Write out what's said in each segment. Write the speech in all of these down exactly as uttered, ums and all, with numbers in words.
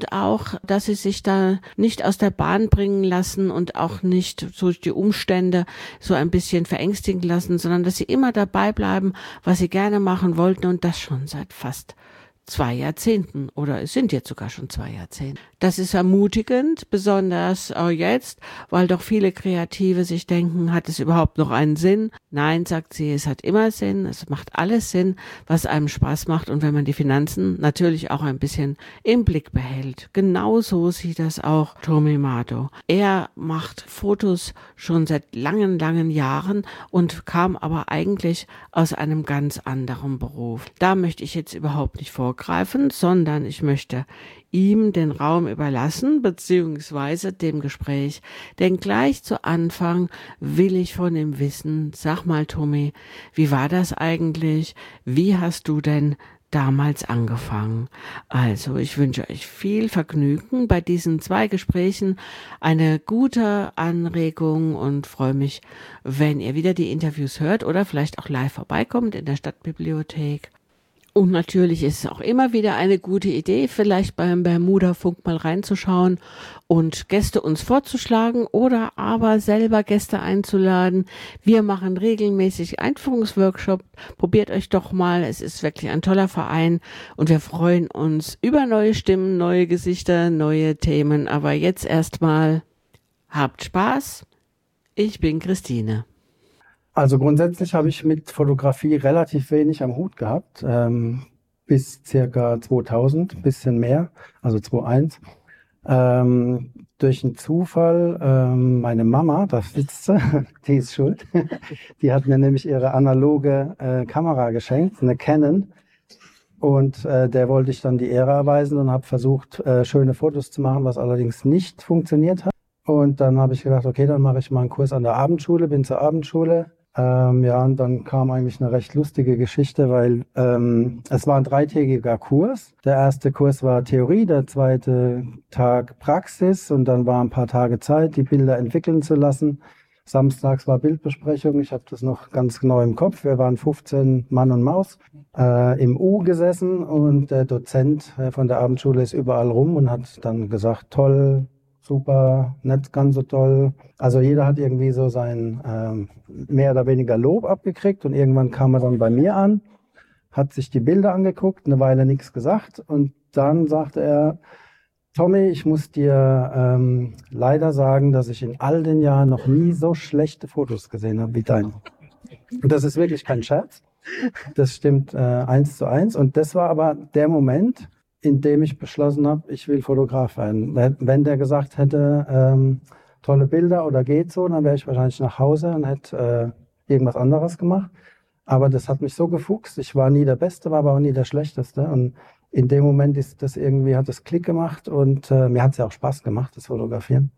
auch, dass sie sich da nicht aus der Bahn bringen lassen und auch nicht durch die Umstände so ein bisschen verängstigen lassen, sondern dass sie immer dabei bleiben, was sie gerne machen wollten und das schon seit fast zwei Jahrzehnten oder es sind jetzt sogar schon zwei Jahrzehnte. Das ist ermutigend, besonders auch jetzt, weil doch viele Kreative sich denken, hat es überhaupt noch einen Sinn? Nein, sagt sie, es hat immer Sinn, es macht alles Sinn, was einem Spaß macht und wenn man die Finanzen natürlich auch ein bisschen im Blick behält. Genauso sieht das auch Tommy Mado. Er macht Fotos schon seit langen, langen Jahren und kam aber eigentlich aus einem ganz anderen Beruf. Da möchte ich jetzt überhaupt nicht vorgreifen, sondern ich möchte ihm den Raum überlassen, beziehungsweise dem Gespräch. Denn gleich zu Anfang will ich von ihm wissen, sag mal Tommy, wie war das eigentlich? Wie hast du denn damals angefangen? Also ich wünsche euch viel Vergnügen bei diesen zwei Gesprächen, eine gute Anregung und freue mich, wenn ihr wieder die Interviews hört oder vielleicht auch live vorbeikommt in der Stadtbibliothek. Und natürlich ist es auch immer wieder eine gute Idee, vielleicht beim Bermuda-Funk mal reinzuschauen und Gäste uns vorzuschlagen oder aber selber Gäste einzuladen. Wir machen regelmäßig Einführungsworkshops. Probiert euch doch mal. Es ist wirklich ein toller Verein und wir freuen uns über neue Stimmen, neue Gesichter, neue Themen. Aber jetzt erstmal habt Spaß. Ich bin Christine. Also grundsätzlich habe ich mit Fotografie relativ wenig am Hut gehabt, ähm, bis circa zweitausend, bisschen mehr, also zweitausendeins. Ähm, durch einen Zufall, ähm, meine Mama, da sitzt sie, die ist schuld, die hat mir nämlich ihre analoge äh, Kamera geschenkt, eine Canon. Und äh, der wollte ich dann die Ehre erweisen und habe versucht, äh, schöne Fotos zu machen, was allerdings nicht funktioniert hat. Und dann habe ich gedacht, okay, dann mache ich mal einen Kurs an der Abendschule, bin zur Abendschule. Ähm, ja, und dann kam eigentlich eine recht lustige Geschichte, weil ähm, es war ein dreitägiger Kurs. Der erste Kurs war Theorie, der zweite Tag Praxis und dann war ein paar Tage Zeit, die Bilder entwickeln zu lassen. Samstags war Bildbesprechung, ich habe das noch ganz genau im Kopf. Wir waren fünfzehn Mann und Maus äh, im U gesessen und der Dozent äh, von der Abendschule ist überall rum und hat dann gesagt, toll, super, nicht ganz so toll. Also jeder hat irgendwie so sein ähm, mehr oder weniger Lob abgekriegt und irgendwann kam er dann bei mir an, hat sich die Bilder angeguckt, eine Weile nichts gesagt und dann sagte er, Tommy, ich muss dir ähm, leider sagen, dass ich in all den Jahren noch nie so schlechte Fotos gesehen habe wie deine. Und das ist wirklich kein Scherz. Das stimmt äh, eins zu eins. Und das war aber der Moment, in dem ich beschlossen habe, ich will Fotograf werden. Wenn der gesagt hätte, ähm, tolle Bilder oder geht so, dann wäre ich wahrscheinlich nach Hause und hätte äh, irgendwas anderes gemacht. Aber das hat mich so gefuchst. Ich war nie der Beste, war aber auch nie der Schlechteste. Und in dem Moment ist das irgendwie, hat das Klick gemacht und äh, mir hat es ja auch Spaß gemacht, das Fotografieren.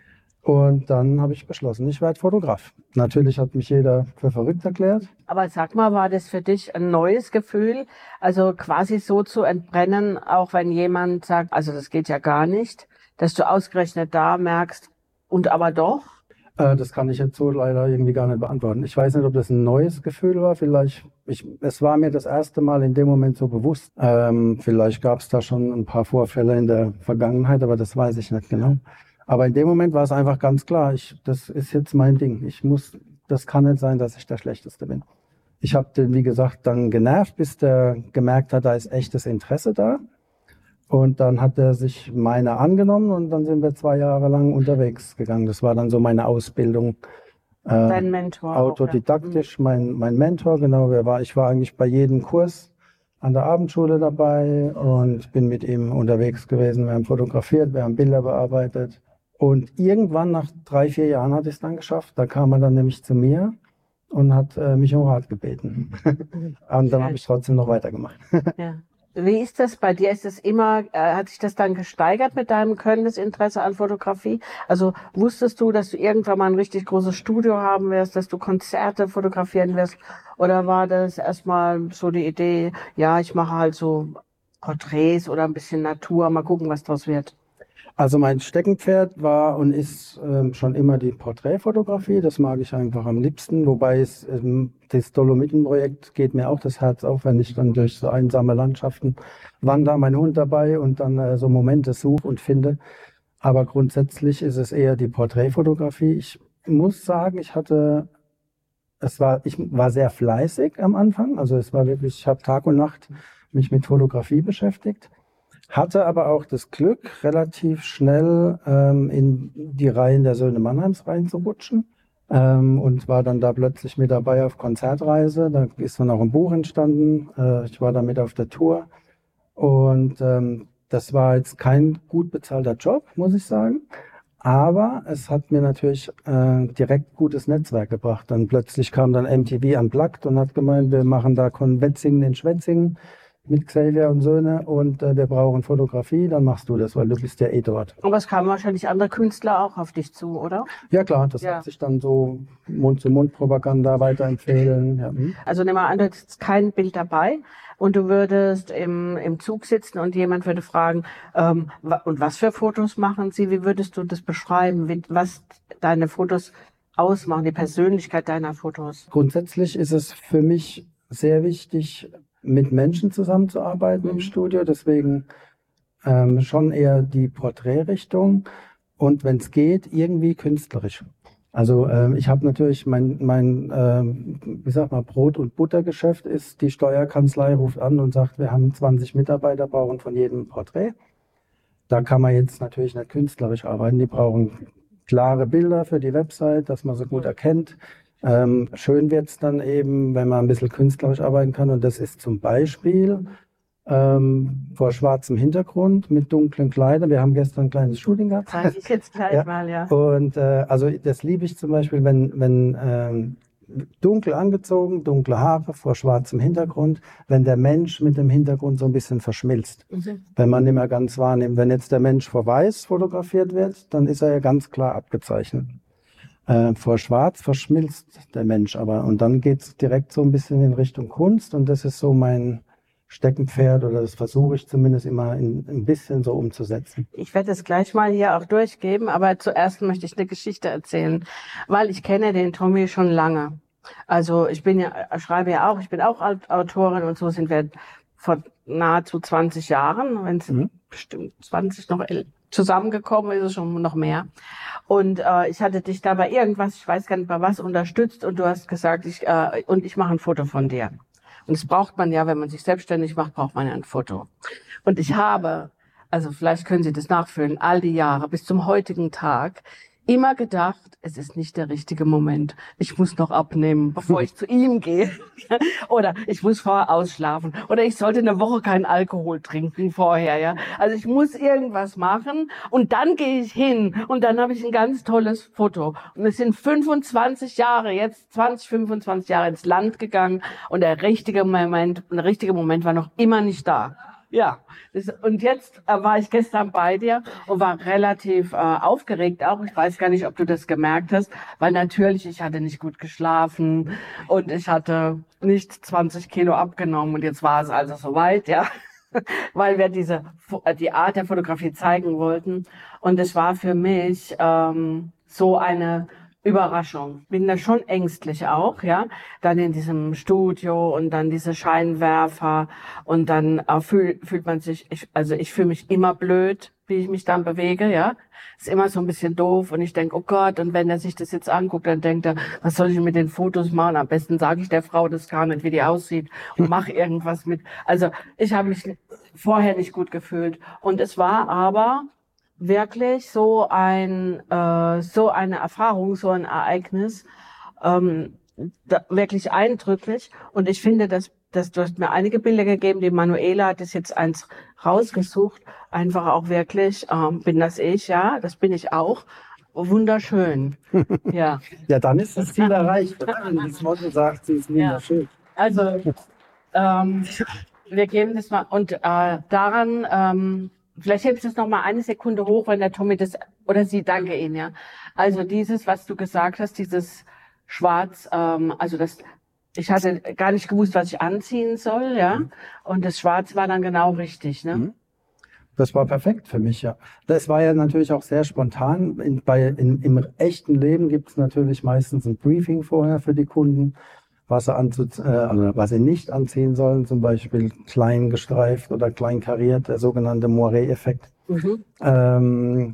Und dann habe ich beschlossen, ich werde Fotograf. Natürlich hat mich jeder für verrückt erklärt. Aber sag mal, war das für dich ein neues Gefühl, also quasi so zu entbrennen, auch wenn jemand sagt, also das geht ja gar nicht, dass du ausgerechnet da merkst und aber doch? Äh, das kann ich jetzt so leider irgendwie gar nicht beantworten. Ich weiß nicht, ob das ein neues Gefühl war. Vielleicht, ich, es war mir das erste Mal in dem Moment so bewusst. Ähm, vielleicht gab es da schon ein paar Vorfälle in der Vergangenheit, aber das weiß ich nicht genau. Aber in dem Moment war es einfach ganz klar, ich, das ist jetzt mein Ding. Ich muss, das kann nicht sein, dass ich der Schlechteste bin. Ich habe den, wie gesagt, dann genervt, bis der gemerkt hat, da ist echtes Interesse da. Und dann hat er sich meiner angenommen und dann sind wir zwei Jahre lang unterwegs gegangen. Das war dann so meine Ausbildung. Äh, Dein Mentor. Autodidaktisch, auch, ja. mein, mein Mentor, genau. Wer war, ich war eigentlich bei jedem Kurs an der Abendschule dabei und bin mit ihm unterwegs gewesen. Wir haben fotografiert, wir haben Bilder bearbeitet. Und irgendwann nach drei, vier Jahren hatte ich es dann geschafft. Da kam er dann nämlich zu mir und hat äh, mich um Rat gebeten. Und dann habe ich trotzdem noch weitergemacht. Ja. Wie ist das bei dir? Ist das immer, äh, hat sich das dann gesteigert mit deinem Können, das Interesse an Fotografie? Also wusstest du, dass du irgendwann mal ein richtig großes Studio haben wirst, dass du Konzerte fotografieren wirst? Oder war das erstmal so die Idee, ja, ich mache halt so Porträts oder ein bisschen Natur, mal gucken, was draus wird? Also mein Steckenpferd war und ist ähm, schon immer die Porträtfotografie. Das mag ich einfach am liebsten. Wobei es, ähm, das Dolomitenprojekt geht mir auch das Herz auf, wenn ich dann durch so einsame Landschaften wandere, mein Hund dabei und dann äh, so Momente suche und finde. Aber grundsätzlich ist es eher die Porträtfotografie. Ich muss sagen, ich hatte, es war, ich war sehr fleißig am Anfang. Also es war wirklich, ich habe Tag und Nacht mich mit Fotografie beschäftigt. Hatte aber auch das Glück, relativ schnell ähm, in die Reihen der Söhne Mannheims reinzurutschen ähm, und war dann da plötzlich mit dabei auf Konzertreise. Da ist dann auch ein Buch entstanden. Äh, ich war da mit auf der Tour und ähm, das war jetzt kein gut bezahlter Job, muss ich sagen. Aber es hat mir natürlich äh, direkt gutes Netzwerk gebracht. Dann plötzlich kam dann M T V Unplugged und hat gemeint, wir machen da Konventzingen in Schwetzingen mit Xavier und Söhne und äh, wir brauchen Fotografie, dann machst du das, weil du bist ja eh dort. Aber es kamen wahrscheinlich andere Künstler auch auf dich zu, oder? Ja klar, das Ja. hat sich dann so Mund-zu-Mund-Propaganda weiterempfehlen. Ja. Also nimm mal an, du hättest kein Bild dabei und du würdest im, im Zug sitzen und jemand würde fragen, ähm, wa- und was für Fotos machen Sie? Wie würdest du das beschreiben, wie, was deine Fotos ausmachen, die Persönlichkeit deiner Fotos? Grundsätzlich ist es für mich sehr wichtig, mit Menschen zusammenzuarbeiten Mhm. im Studio, deswegen ähm, schon eher die Porträtrichtung und wenn es geht, irgendwie künstlerisch. Also ähm, ich habe natürlich mein, mein ähm, wie sag mal, Brot- und Buttergeschäft ist, die Steuerkanzlei ruft an und sagt, wir haben zwanzig Mitarbeiter, brauchen von jedem ein Porträt. Da kann man jetzt natürlich nicht künstlerisch arbeiten, die brauchen klare Bilder für die Website, dass man sie gut erkennt. Ähm, schön wird es dann eben, wenn man ein bisschen künstlerisch arbeiten kann und das ist zum Beispiel ähm, vor schwarzem Hintergrund mit dunklen Kleidern. Wir haben gestern ein kleines Shooting gehabt. Zeige ich jetzt gleich Ja. mal, ja. Und äh, also das liebe ich zum Beispiel, wenn, wenn ähm, dunkel angezogen, dunkle Haare vor schwarzem Hintergrund, wenn der Mensch mit dem Hintergrund so ein bisschen verschmilzt. Mhm. Wenn man nicht mehr ganz wahrnimmt. Wenn jetzt der Mensch vor weiß fotografiert wird, dann ist er ja ganz klar abgezeichnet. Äh, vor schwarz verschmilzt der Mensch aber. Und dann geht es direkt so ein bisschen in Richtung Kunst und das ist so mein Steckenpferd oder das versuche ich zumindest immer in, ein bisschen so umzusetzen. Ich werde es gleich mal hier auch durchgeben, aber zuerst möchte ich eine Geschichte erzählen, weil ich kenne den Tommy schon lange. Also ich bin ja, schreibe ja auch, ich bin auch Autorin und so sind wir vor nahezu zwanzig Jahren, wenn es Mhm. bestimmt zwanzig noch el- zusammengekommen ist, es schon noch mehr. Und äh, ich hatte dich da bei irgendwas, ich weiß gar nicht bei was, unterstützt und du hast gesagt, ich äh, und ich mache ein Foto von dir. Und das braucht man ja, wenn man sich selbstständig macht, braucht man ja ein Foto. Und ich habe, also vielleicht können Sie das nachfühlen, all die Jahre bis zum heutigen Tag immer gedacht, es ist nicht der richtige Moment. Ich muss noch abnehmen, bevor ich zu ihm gehe. Oder ich muss vorher ausschlafen. Oder ich sollte eine Woche keinen Alkohol trinken vorher, ja. Also ich muss irgendwas machen und dann gehe ich hin und dann habe ich ein ganz tolles Foto. Und es sind fünfundzwanzig Jahre, jetzt zwanzig, fünfundzwanzig Jahre ins Land gegangen und der richtige Moment, der richtige Moment war noch immer nicht da. Ja, das, und jetzt äh, war ich gestern bei dir und war relativ äh, aufgeregt auch. Ich weiß gar nicht, ob du das gemerkt hast, weil natürlich, ich hatte nicht gut geschlafen und ich hatte nicht zwanzig Kilo abgenommen und jetzt war es also soweit, ja, weil wir diese Fo- äh, die Art der Fotografie zeigen wollten und es war für mich ähm, so eine Überraschung. Bin da schon ängstlich auch, ja. Dann in diesem Studio und dann diese Scheinwerfer und dann äh, fühl, fühlt man sich, ich, also ich fühle mich immer blöd, wie ich mich dann bewege, ja. Ist immer so ein bisschen doof und ich denke, oh Gott, und wenn er sich das jetzt anguckt, dann denkt er, was soll ich mit den Fotos machen? Am besten sage ich der Frau das gar nicht, wie die aussieht und mache irgendwas mit. Also ich habe mich vorher nicht gut gefühlt und es war aber wirklich so ein äh, so eine Erfahrung, so ein Ereignis, ähm, da, wirklich eindrücklich. Und ich finde, dass, dass du hast mir einige Bilder gegeben. Die Manuela hat es jetzt eins rausgesucht. Einfach auch wirklich, ähm, bin das ich, ja, das bin ich auch. Wunderschön, ja. Ja, dann ist das Ziel erreicht. Wenn das Motto sagt, sie ist wunderschön. Also ähm, wir geben das mal und äh, daran. Ähm, Vielleicht hebst du es noch mal eine Sekunde hoch, wenn der Tommy das, oder sie, danke Ihnen, ja. Also dieses, was du gesagt hast, dieses Schwarz, ähm, also das, ich hatte gar nicht gewusst, was ich anziehen soll, ja. Und das Schwarz war dann genau richtig, ne? Mhm. Das war perfekt für mich, ja. Das war ja natürlich auch sehr spontan. In, bei, in, im echten Leben gibt es natürlich meistens ein Briefing vorher für die Kunden, was sie, anzu, äh, also was sie nicht anziehen sollen, zum Beispiel klein gestreift oder klein kariert, der sogenannte Moiré-Effekt. Mhm. Ähm,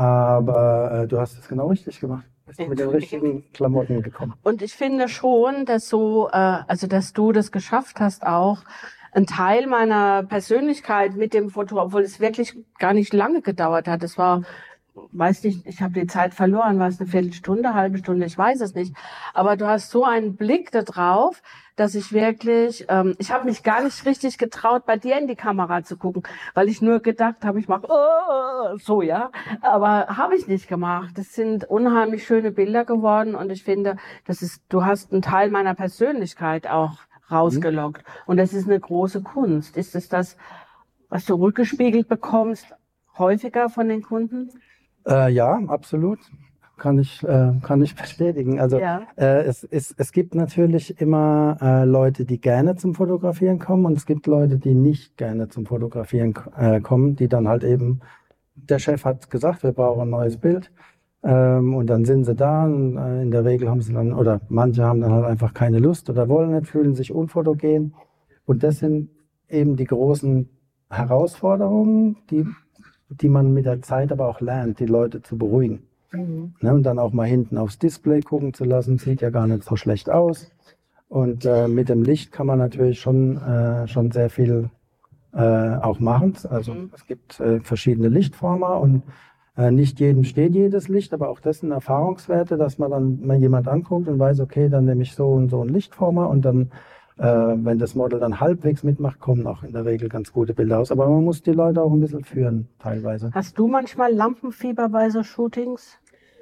aber äh, du hast es genau richtig gemacht. Bist mit den richtigen Klamotten gekommen. Und ich finde schon, dass so, äh, also dass du das geschafft hast, auch ein Teil meiner Persönlichkeit mit dem Foto, obwohl es wirklich gar nicht lange gedauert hat. Es war, weiß nicht, ich habe die Zeit verloren, war es eine Viertelstunde, halbe Stunde, ich weiß es nicht. Aber du hast so einen Blick da drauf, dass ich wirklich, ähm, ich habe mich gar nicht richtig getraut, bei dir in die Kamera zu gucken, weil ich nur gedacht habe, ich mache oh, so, ja. Aber habe ich nicht gemacht. Das sind unheimlich schöne Bilder geworden und ich finde, das ist, du hast einen Teil meiner Persönlichkeit auch rausgelockt. Und das ist eine große Kunst. Ist es das, was du rückgespiegelt bekommst, häufiger von den Kunden? Äh, ja, absolut. Kann ich, äh, kann ich bestätigen. Also ja. äh, es, es, es gibt natürlich immer äh, Leute, die gerne zum Fotografieren kommen und es gibt Leute, die nicht gerne zum Fotografieren äh, kommen, die dann halt eben, der Chef hat gesagt, wir brauchen ein neues Bild. Ähm, und dann sind sie da und äh, in der Regel haben sie dann, oder manche haben dann halt einfach keine Lust oder wollen nicht, fühlen sich unfotogen. Und das sind eben die großen Herausforderungen, die, die man mit der Zeit aber auch lernt, die Leute zu beruhigen. Mhm. Ne, und dann auch mal hinten aufs Display gucken zu lassen, sieht ja gar nicht so schlecht aus. Und äh, mit dem Licht kann man natürlich schon, äh, schon sehr viel äh, auch machen. Also mhm. es gibt äh, verschiedene Lichtformer und Äh, nicht jedem steht jedes Licht, aber auch das sind Erfahrungswerte, dass man dann mal jemand anguckt und weiß, okay, dann nehme ich so und so einen Lichtformer und dann, äh, wenn das Model dann halbwegs mitmacht, kommen auch in der Regel ganz gute Bilder aus. Aber man muss die Leute auch ein bisschen führen, teilweise. Hast du manchmal Lampenfieber bei so Shootings?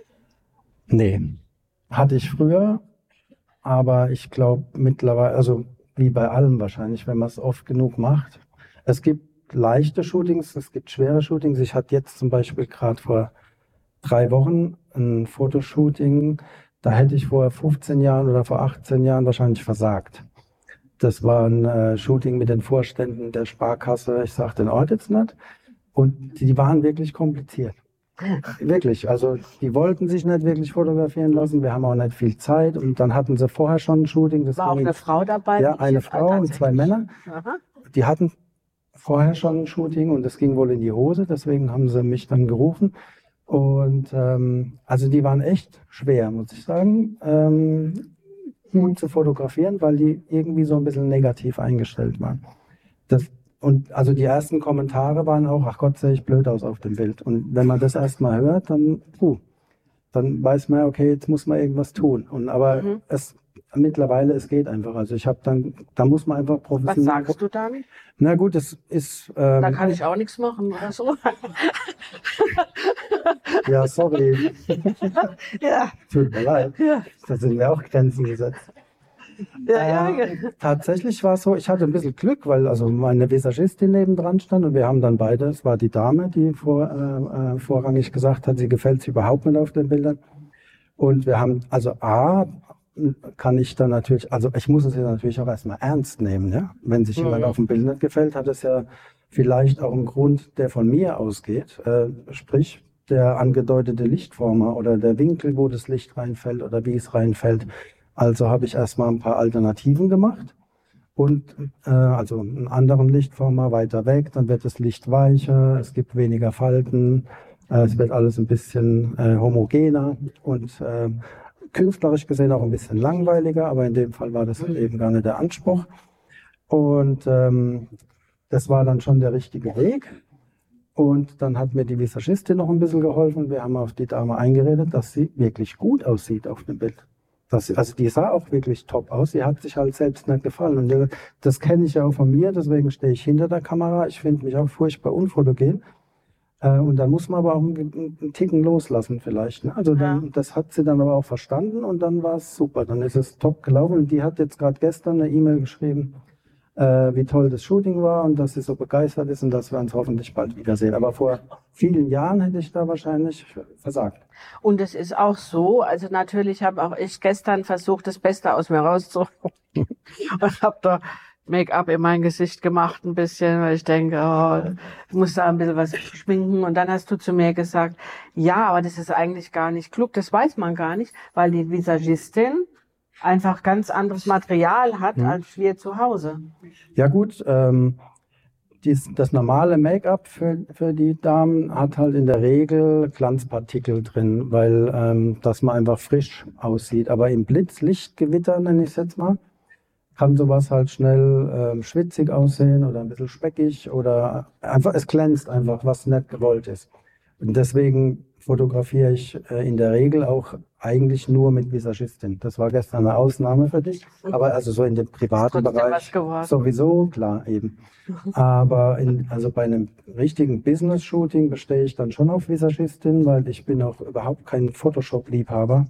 Nee, hatte ich früher, aber ich glaube mittlerweile, also wie bei allem wahrscheinlich, wenn man es oft genug macht. Es gibt leichte Shootings, es gibt schwere Shootings. Ich hatte jetzt zum Beispiel gerade vor drei Wochen ein Fotoshooting, da hätte ich vor fünfzehn Jahren oder vor achtzehn Jahren wahrscheinlich versagt. Das war ein äh, Shooting mit den Vorständen der Sparkasse, ich sage den Ort jetzt nicht, und die waren wirklich kompliziert. Wirklich, also die wollten sich nicht wirklich fotografieren lassen, wir haben auch nicht viel Zeit und dann hatten sie vorher schon ein Shooting. Das war auch eine Frau dabei? Ja, eine Frau und zwei Männer. Aha. Die hatten vorher schon ein Shooting und das ging wohl in die Hose, deswegen haben sie mich dann gerufen. Und ähm, also die waren echt schwer, muss ich sagen, ähm, gut zu fotografieren, weil die irgendwie so ein bisschen negativ eingestellt waren. Das, und also die ersten Kommentare waren auch, ach Gott, sehe ich blöd aus auf dem Bild. Und wenn man das erstmal hört, dann, puh, dann weiß man, okay, jetzt muss man irgendwas tun. Und aber mhm. es mittlerweile, es geht einfach. Also ich habe dann, da muss man einfach professionell. Was sagst du dann? Na gut, es ist. Ähm, da kann ich auch nichts machen oder so. Ja, sorry. Ja. Tut mir leid. Ja. Da sind mir auch Grenzen gesetzt. Ja, ja. Äh, tatsächlich war es so, ich hatte ein bisschen Glück, weil also meine Visagistin nebendran stand und wir haben dann beide, es war die Dame, die vor, äh, äh, vorrangig gesagt hat, sie gefällt sich überhaupt nicht auf den Bildern. Und wir haben, also A, kann ich dann natürlich, also ich muss es ja natürlich auch erstmal ernst nehmen, ja. Wenn sich jemand mhm. auf dem Bild nicht gefällt, hat es ja vielleicht auch einen Grund, der von mir ausgeht, äh, sprich der angedeutete Lichtformer oder der Winkel, wo das Licht reinfällt oder wie es reinfällt. Also habe ich erstmal ein paar Alternativen gemacht und äh, also einen anderen Lichtformer weiter weg, dann wird das Licht weicher, es gibt weniger Falten, äh, es wird alles ein bisschen äh, homogener und äh, künstlerisch gesehen auch ein bisschen langweiliger, aber in dem Fall war das mhm. eben gar nicht der Anspruch. Und ähm, das war dann schon der richtige Weg. Und dann hat mir die Visagistin noch ein bisschen geholfen. Wir haben auf die Dame eingeredet, dass sie wirklich gut aussieht auf dem Bild. Dass sie, also die sah auch wirklich top aus. Sie hat sich halt selbst nicht gefallen. Und das kenne ich ja auch von mir, deswegen stehe ich hinter der Kamera. Ich finde mich auch furchtbar unfotogen. Und dann muss man aber auch einen, einen Ticken loslassen vielleicht. Ne? Also dann, ja. Das hat sie dann aber auch verstanden und dann war es super. Dann ist es top gelaufen und die hat jetzt gerade gestern eine E-Mail geschrieben, äh, wie toll das Shooting war und dass sie so begeistert ist und dass wir uns hoffentlich bald wiedersehen. Aber vor vielen Jahren hätte ich da wahrscheinlich versagt. Und es ist auch so, also natürlich habe auch ich gestern versucht, das Beste aus mir rauszuholen und habe da Make-up in mein Gesicht gemacht ein bisschen, weil ich denke, oh, ich muss da ein bisschen was schminken. Und dann hast du zu mir gesagt, ja, aber das ist eigentlich gar nicht klug, das weiß man gar nicht, weil die Visagistin einfach ganz anderes Material hat, mhm. als wir zu Hause. Ja gut, ähm, dies, das normale Make-up für, für die Damen hat halt in der Regel Glanzpartikel drin, weil ähm, dass man einfach frisch aussieht. Aber im Blitzlichtgewitter, nenne ich es jetzt mal, kann sowas halt schnell ähm, schwitzig aussehen oder ein bisschen speckig oder einfach, es glänzt einfach, was nicht gewollt ist. Und deswegen fotografiere ich äh, in der Regel auch eigentlich nur mit Visagistin. Das war gestern eine Ausnahme für dich, aber also so in dem privaten Bereich sowieso, klar eben. Aber in, also bei einem richtigen Business-Shooting bestehe ich dann schon auf Visagistin, weil ich bin auch überhaupt kein Photoshop-Liebhaber.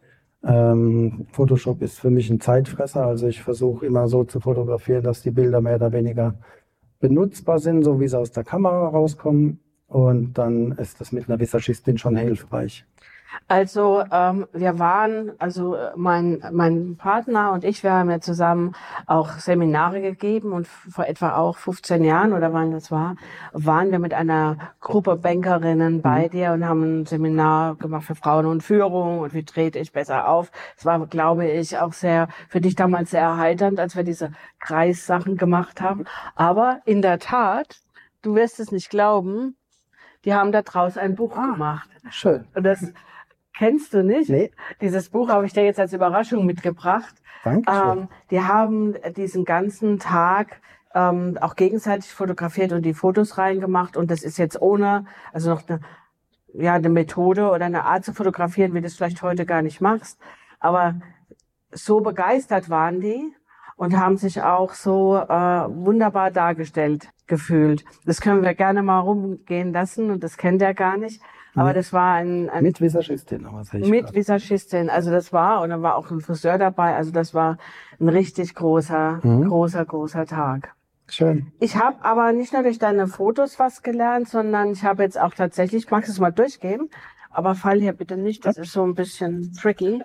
Ähm, Photoshop ist für mich ein Zeitfresser, also ich versuche immer so zu fotografieren, dass die Bilder mehr oder weniger benutzbar sind, so wie sie aus der Kamera rauskommen. Und dann ist das mit einer Visagistin schon hilfreich. Also ähm, wir waren, also mein mein Partner und ich, wir haben ja zusammen auch Seminare gegeben und vor etwa auch fünfzehn Jahren oder wann das war, waren wir mit einer Gruppe Bankerinnen bei mhm. dir und haben ein Seminar gemacht für Frauen und Führung und wie trete ich besser auf. Es war, glaube ich, auch sehr für dich damals sehr erheiternd, als wir diese Kreissachen gemacht haben. Aber in der Tat, du wirst es nicht glauben, die haben da draus ein Buch ah, gemacht. Schön. Und das kennst du nicht? Nee. Dieses Buch habe ich dir jetzt als Überraschung mitgebracht. Dankeschön. Ähm, die haben diesen ganzen Tag ähm, auch gegenseitig fotografiert und die Fotos reingemacht. Und das ist jetzt ohne, also noch eine, ja, eine Methode oder eine Art zu fotografieren, wie du es vielleicht heute gar nicht machst. Aber so begeistert waren die und haben sich auch so äh, wunderbar dargestellt gefühlt. Das können wir gerne mal rumgehen lassen und das kennt er gar nicht. Aber das war ein... ein mit Visagistin. Aber mit grad. Visagistin. Also das war, und dann war auch ein Friseur dabei. Also das war ein richtig großer, mhm. großer, großer Tag. Schön. Ich habe aber nicht nur durch deine Fotos was gelernt, sondern ich habe jetzt auch tatsächlich, magst du es mal durchgeben? Aber fall hier bitte nicht, das ist so ein bisschen tricky.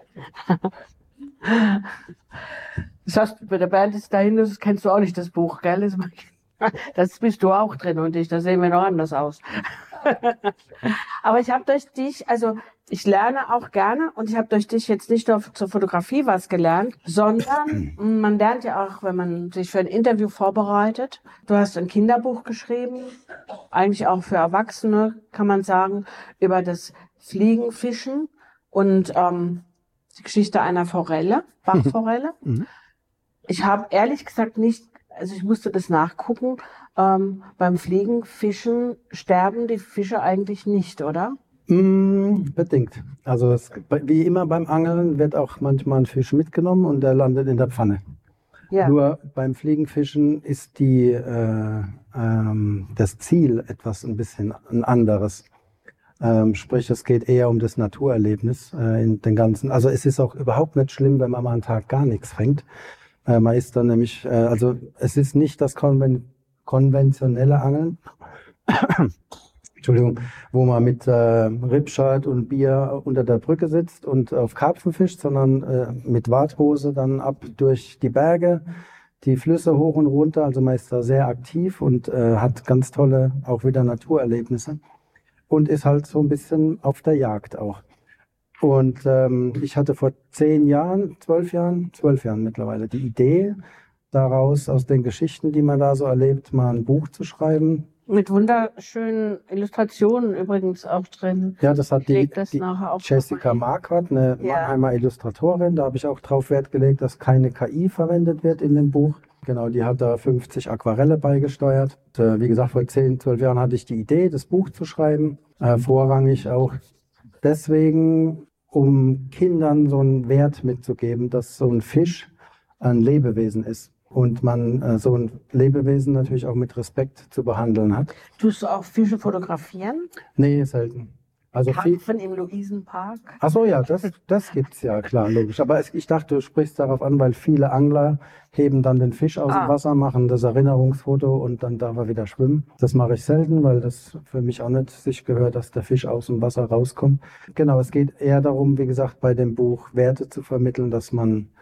Das heißt, bei der Band ist dahin, das kennst du auch nicht, das Buch, gell? Das, das bist du auch drin und ich, da sehen wir noch anders aus. Aber ich habe durch dich, also ich lerne auch gerne und ich habe durch dich jetzt nicht nur zur Fotografie was gelernt, sondern man lernt ja auch, wenn man sich für ein Interview vorbereitet. Du hast ein Kinderbuch geschrieben, eigentlich auch für Erwachsene, kann man sagen, über das Fliegenfischen und ähm, die Geschichte einer Forelle, Bachforelle. Ich habe ehrlich gesagt nicht, also ich musste das nachgucken, ähm, beim Fliegenfischen sterben die Fische eigentlich nicht, oder? Mm, bedingt. Also es, wie immer beim Angeln wird auch manchmal ein Fisch mitgenommen und der landet in der Pfanne. Ja. Nur beim Fliegenfischen ist die, äh, ähm, das Ziel etwas ein bisschen ein anderes. Ähm, sprich, es geht eher um das Naturerlebnis äh, in den ganzen. Also es ist auch überhaupt nicht schlimm, wenn man mal einen Tag gar nichts fängt. Äh, man ist dann nämlich, äh, also es ist nicht das konven konventionelle Angeln, Entschuldigung, wo man mit äh, Ripscheit und Bier unter der Brücke sitzt und auf Karpfen fischt, sondern äh, mit Warthose dann ab durch die Berge, die Flüsse hoch und runter. Also man ist da sehr aktiv und äh, hat ganz tolle auch wieder Naturerlebnisse und ist halt so ein bisschen auf der Jagd auch. Und ähm, ich hatte vor zehn Jahren, zwölf Jahren, zwölf Jahren mittlerweile die Idee, daraus aus den Geschichten, die man da so erlebt, mal ein Buch zu schreiben. Mit wunderschönen Illustrationen übrigens auch drin. Ja, das hat die, die Jessica Marquardt, eine ja. Mannheimer Illustratorin. Da habe ich auch drauf Wert gelegt, dass keine K I verwendet wird in dem Buch. Genau, die hat da fünfzig Aquarelle beigesteuert. Und, äh, wie gesagt, vor zehn, zwölf Jahren hatte ich die Idee, das Buch zu schreiben. Äh, vorrangig auch deswegen, um Kindern so einen Wert mitzugeben, dass so ein Fisch ein Lebewesen ist. Und man äh, so ein Lebewesen natürlich auch mit Respekt zu behandeln hat. Tust du auch Fische fotografieren? Nee, selten. Also Karpfen im Luisenpark? Ach so, ja, das, das gibt's ja, klar, logisch. Aber es, ich dachte, du sprichst darauf an, weil viele Angler heben dann den Fisch aus ah. dem Wasser, machen das Erinnerungsfoto und dann darf er wieder schwimmen. Das mache ich selten, weil das für mich auch nicht sich gehört, dass der Fisch aus dem Wasser rauskommt. Genau, es geht eher darum, wie gesagt, bei dem Buch Werte zu vermitteln, dass man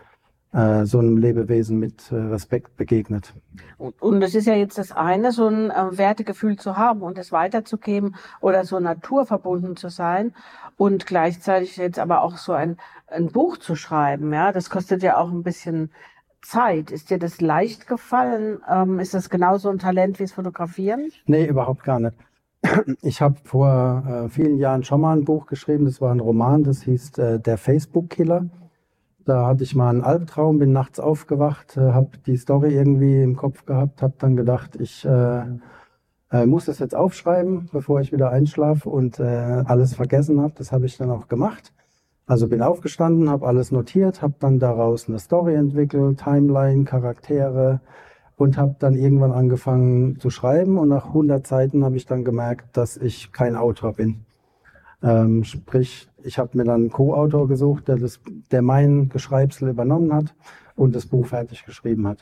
äh, so einem Lebewesen mit äh, Respekt begegnet. Und, und es ist ja jetzt das eine, so ein äh, Wertegefühl zu haben und es weiterzugeben oder so naturverbunden zu sein und gleichzeitig jetzt aber auch so ein, ein Buch zu schreiben. Ja, das kostet ja auch ein bisschen Zeit. Ist dir das leicht gefallen? Ähm, ist das genauso ein Talent wie das Fotografieren? Nee, überhaupt gar nicht. Ich habe vor äh, vielen Jahren schon mal ein Buch geschrieben, das war ein Roman, das hieß äh, Der Facebook-Killer. Da hatte ich mal einen Albtraum, bin nachts aufgewacht, äh, habe die Story irgendwie im Kopf gehabt, habe dann gedacht, ich äh, äh, muss das jetzt aufschreiben, bevor ich wieder einschlafe und äh, alles vergessen habe. Das habe ich dann auch gemacht. Also bin aufgestanden, habe alles notiert, habe dann daraus eine Story entwickelt, Timeline, Charaktere und habe dann irgendwann angefangen zu schreiben. Und nach hundert Seiten habe ich dann gemerkt, dass ich kein Autor bin. Ähm, sprich, ich habe mir dann einen Co-Autor gesucht, der, das, der mein Geschreibsel übernommen hat und das Buch fertig geschrieben hat.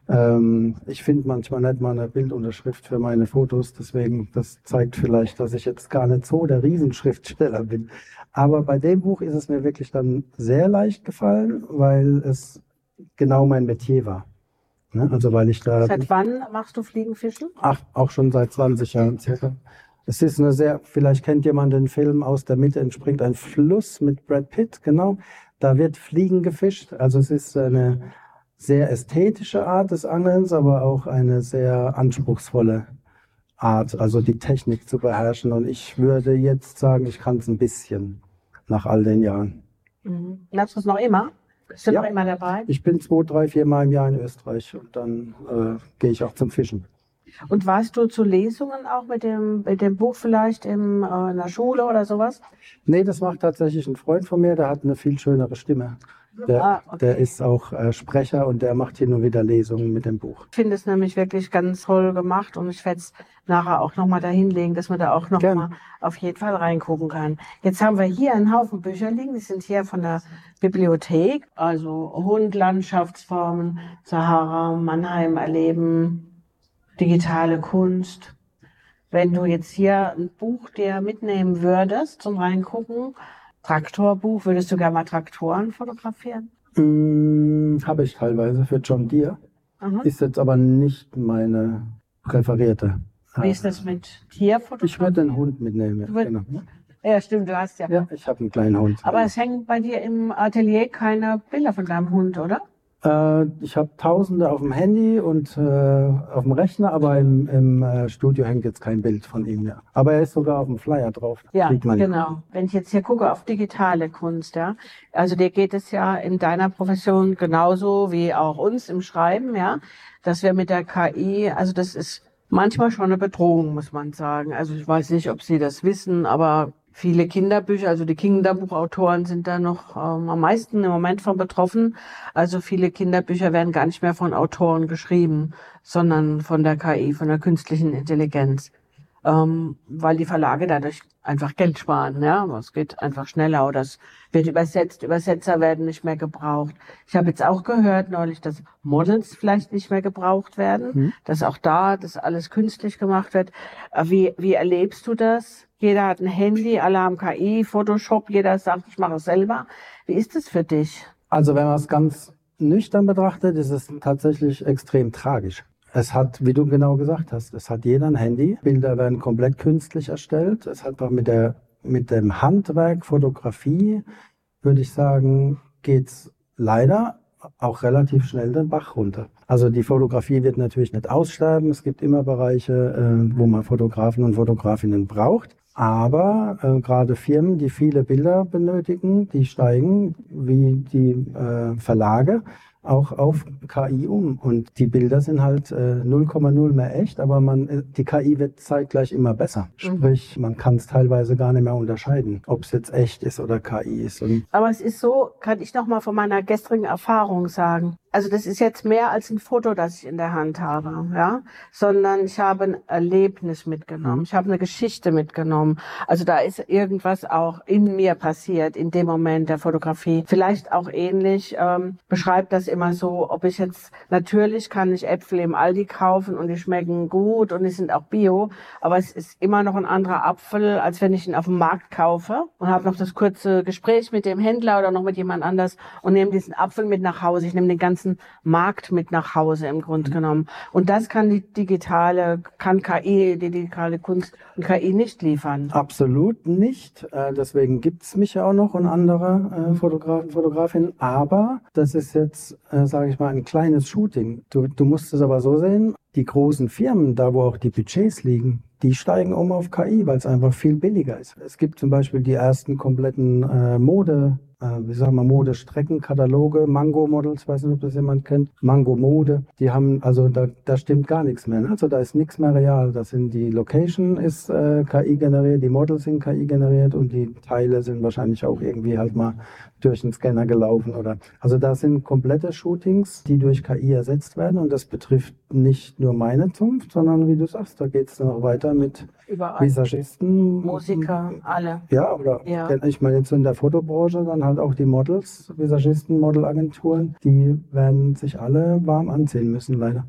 Ähm, ich finde manchmal nicht mal eine Bildunterschrift für meine Fotos, deswegen, das zeigt vielleicht, dass ich jetzt gar nicht so der Riesenschriftsteller bin. Aber bei dem Buch ist es mir wirklich dann sehr leicht gefallen, weil es genau mein Metier war. Ne? Also weil ich da... Seit wann machst du Fliegenfischen? Ach, auch schon seit zwanzig Jahren circa. Es ist eine sehr, vielleicht kennt jemand den Film Aus der Mitte entspringt ein Fluss mit Brad Pitt, genau. Da wird Fliegen gefischt. Also es ist eine sehr ästhetische Art des Angelns, aber auch eine sehr anspruchsvolle Art, also die Technik zu beherrschen. Und ich würde jetzt sagen, ich kann es ein bisschen nach all den Jahren. Mhm. Machst du es noch immer? Bist du Ja. noch immer dabei? Ich bin zwei, drei, vier Mal im Jahr in Österreich und dann äh, gehe ich auch zum Fischen. Und warst du zu Lesungen auch mit dem, mit dem Buch vielleicht im, äh, in der Schule oder sowas? Nee, das macht tatsächlich ein Freund von mir, der hat eine viel schönere Stimme. Der, Ah, okay. der ist auch äh, Sprecher und der macht hin und wieder Lesungen mit dem Buch. Ich finde es nämlich wirklich ganz toll gemacht und ich werde es nachher auch nochmal dahin legen, dass man da auch Gerne. nochmal auf jeden Fall reingucken kann. Jetzt haben wir hier einen Haufen Bücher liegen, die sind hier von der Bibliothek, also Hund, Landschaftsformen, Sahara, Mannheim erleben, digitale Kunst. Wenn du jetzt hier ein Buch dir mitnehmen würdest zum Reingucken, Traktorbuch, würdest du gerne mal Traktoren fotografieren? Hm, habe ich teilweise für John Deere. Mhm. Ist jetzt aber nicht meine präferierte. Wie ist das mit Tierfotografie? Ich würde den Hund mitnehmen. Ja, Du würd- genau. Ja, stimmt, du hast ja. Ja, ich habe einen kleinen Hund. Aber es hängen bei dir im Atelier keine Bilder von deinem Hund, oder? Äh, ich habe Tausende auf dem Handy und äh, auf dem Rechner, aber im, im äh, Studio hängt jetzt kein Bild von ihm. Ja. Aber er ist sogar auf dem Flyer drauf. Ja, Sieht man. genau. Wenn ich jetzt hier gucke auf digitale Kunst, ja, also dir geht es ja in deiner Profession genauso wie auch uns im Schreiben, ja, dass wir mit der K I, also das ist manchmal schon eine Bedrohung, muss man sagen. Also ich weiß nicht, ob Sie das wissen, aber viele Kinderbücher, also die Kinderbuchautoren sind da noch ähm, am meisten im Moment von betroffen. Also viele Kinderbücher werden gar nicht mehr von Autoren geschrieben, sondern von der K I, von der künstlichen Intelligenz. Ähm, weil die Verlage dadurch einfach Geld sparen, ja. Es geht einfach schneller oder es wird übersetzt. Übersetzer werden nicht mehr gebraucht. Ich habe jetzt auch gehört neulich, dass Models vielleicht nicht mehr gebraucht werden, Mhm. dass auch da das alles künstlich gemacht wird. Äh, Wie, wie erlebst du das? Jeder hat ein Handy, alle haben K I, Photoshop, jeder sagt, ich mache es selber. Wie ist es für dich? Also wenn man es ganz nüchtern betrachtet, ist es tatsächlich extrem tragisch. Es hat, wie du genau gesagt hast, es hat jeder ein Handy. Bilder werden komplett künstlich erstellt. Es hat auch mit der, mit dem Handwerk, Fotografie, würde ich sagen, geht's leider auch relativ schnell den Bach runter. Also die Fotografie wird natürlich nicht aussterben. Es gibt immer Bereiche, äh, wo man Fotografen und Fotografinnen braucht. Aber äh, gerade Firmen, die viele Bilder benötigen, die steigen wie die äh, Verlage auch auf K I um. Und die Bilder sind halt äh, null Komma null mehr echt, aber man, äh, die K I wird zeitgleich immer besser. Sprich, man kann es teilweise gar nicht mehr unterscheiden, ob es jetzt echt ist oder K I ist. Und Aber es ist so, kann ich noch mal von meiner gestrigen Erfahrung sagen. also das ist jetzt mehr als ein Foto, das ich in der Hand habe, ja, sondern ich habe ein Erlebnis mitgenommen. Ich habe eine Geschichte mitgenommen. Also da ist irgendwas auch in mir passiert in dem Moment der Fotografie. Vielleicht auch ähnlich, ähm, beschreibt das immer so, ob ich jetzt, natürlich kann ich Äpfel im Aldi kaufen und die schmecken gut und die sind auch bio, aber es ist immer noch ein anderer Apfel, als wenn ich ihn auf dem Markt kaufe und habe noch das kurze Gespräch mit dem Händler oder noch mit jemand anders und nehme diesen Apfel mit nach Hause. Ich nehme den ganzen Markt mit nach Hause im Grunde genommen. Und das kann die digitale, kann K I, die digitale Kunst und K I nicht liefern. Absolut nicht. Äh, deswegen gibt's mich ja auch noch und andere äh, Fotografen, Fotografinnen. Aber das ist jetzt, äh, sage ich mal, ein kleines Shooting. Du, du musst es aber so sehen, die großen Firmen, da wo auch die Budgets liegen, die steigen um auf K I, weil es einfach viel billiger ist. Es gibt zum Beispiel die ersten kompletten äh, Mode, äh, wie sagen wir, Modestreckenkataloge, Mango Models, weiß nicht, ob das jemand kennt, Mango Mode, die haben, also da, da stimmt gar nichts mehr. Ne? Also da ist nichts mehr real. Das sind die Location ist äh, K I generiert, die Models sind K I generiert und die Teile sind wahrscheinlich auch irgendwie halt mal durch den Scanner gelaufen oder, also da sind komplette Shootings, die durch K I ersetzt werden und das betrifft nicht nur meine Zunft, sondern wie du sagst, da geht es dann auch weiter mit Überall. Visagisten. Musiker, alle. Ja, oder Ja. ich meine jetzt in der Fotobranche dann halt auch die Models, Visagisten, Modelagenturen, die werden sich alle warm anziehen müssen, leider.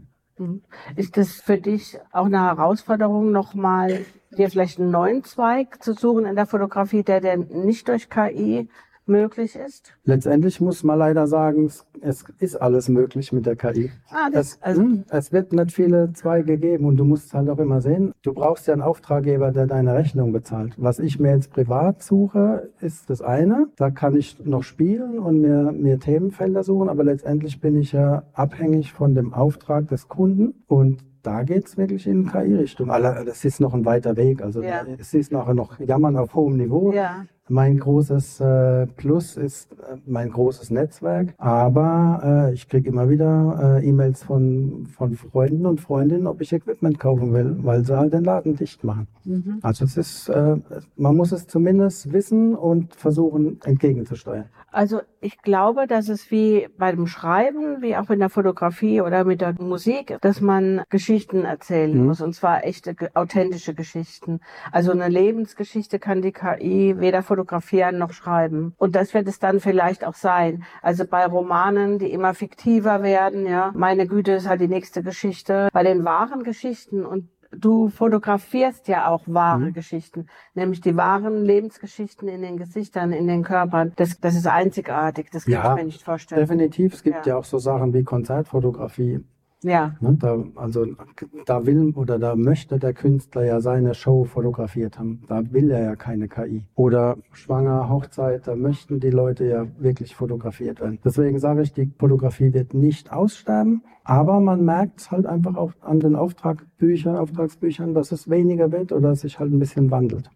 Ist das für dich auch eine Herausforderung, nochmal dir vielleicht einen neuen Zweig zu suchen in der Fotografie, der denn nicht durch K I möglich ist? Letztendlich muss man leider sagen, es, es ist alles möglich mit der K I. Ah, das, es, also, mh, es wird nicht viele Zweige geben und du musst halt auch immer sehen, du brauchst ja einen Auftraggeber, der deine Rechnung bezahlt. Was ich mir jetzt privat suche, ist das eine. Da kann ich noch spielen und mir, mir Themenfelder suchen, aber letztendlich bin ich ja abhängig von dem Auftrag des Kunden und da geht's wirklich in K I-Richtung. Das ist noch ein weiter Weg. Also Ja. es ist nachher noch Jammern auf hohem Niveau. ja. Mein großes äh, Plus ist äh, mein großes Netzwerk, aber äh, ich kriege immer wieder äh, E-Mails von, von Freunden und Freundinnen, ob ich Equipment kaufen will, weil sie halt den Laden dicht machen. Mhm. Also es ist, äh, man muss es zumindest wissen und versuchen entgegenzusteuern. Also ich glaube, dass es wie bei dem Schreiben, wie auch in der Fotografie oder mit der Musik, dass man Geschichten erzählen Mhm. muss, und zwar echte, ge- authentische Geschichten. Also eine Lebensgeschichte kann die K I weder fotografieren noch schreiben. Und das wird es dann vielleicht auch sein. Also bei Romanen, die immer fiktiver werden, ja, meine Güte, ist halt die nächste Geschichte. Bei den wahren Geschichten, und du fotografierst ja auch wahre Mhm. Geschichten, nämlich die wahren Lebensgeschichten in den Gesichtern, in den Körpern. Das, das ist einzigartig, das kann Ja, ich mir nicht vorstellen. Definitiv. Es gibt ja, Ja. auch so Sachen wie Konzertfotografie. Ja, Ne? Da, also da will oder da möchte der Künstler ja seine Show fotografiert haben. Da will er ja keine K I. Oder schwanger, Hochzeit, da möchten die Leute ja wirklich fotografiert werden. Deswegen sage ich, die Fotografie wird nicht aussterben, aber man merkt es halt einfach auch an den Auftragbüchern, Auftragsbüchern, dass es weniger wird oder sich halt ein bisschen wandelt.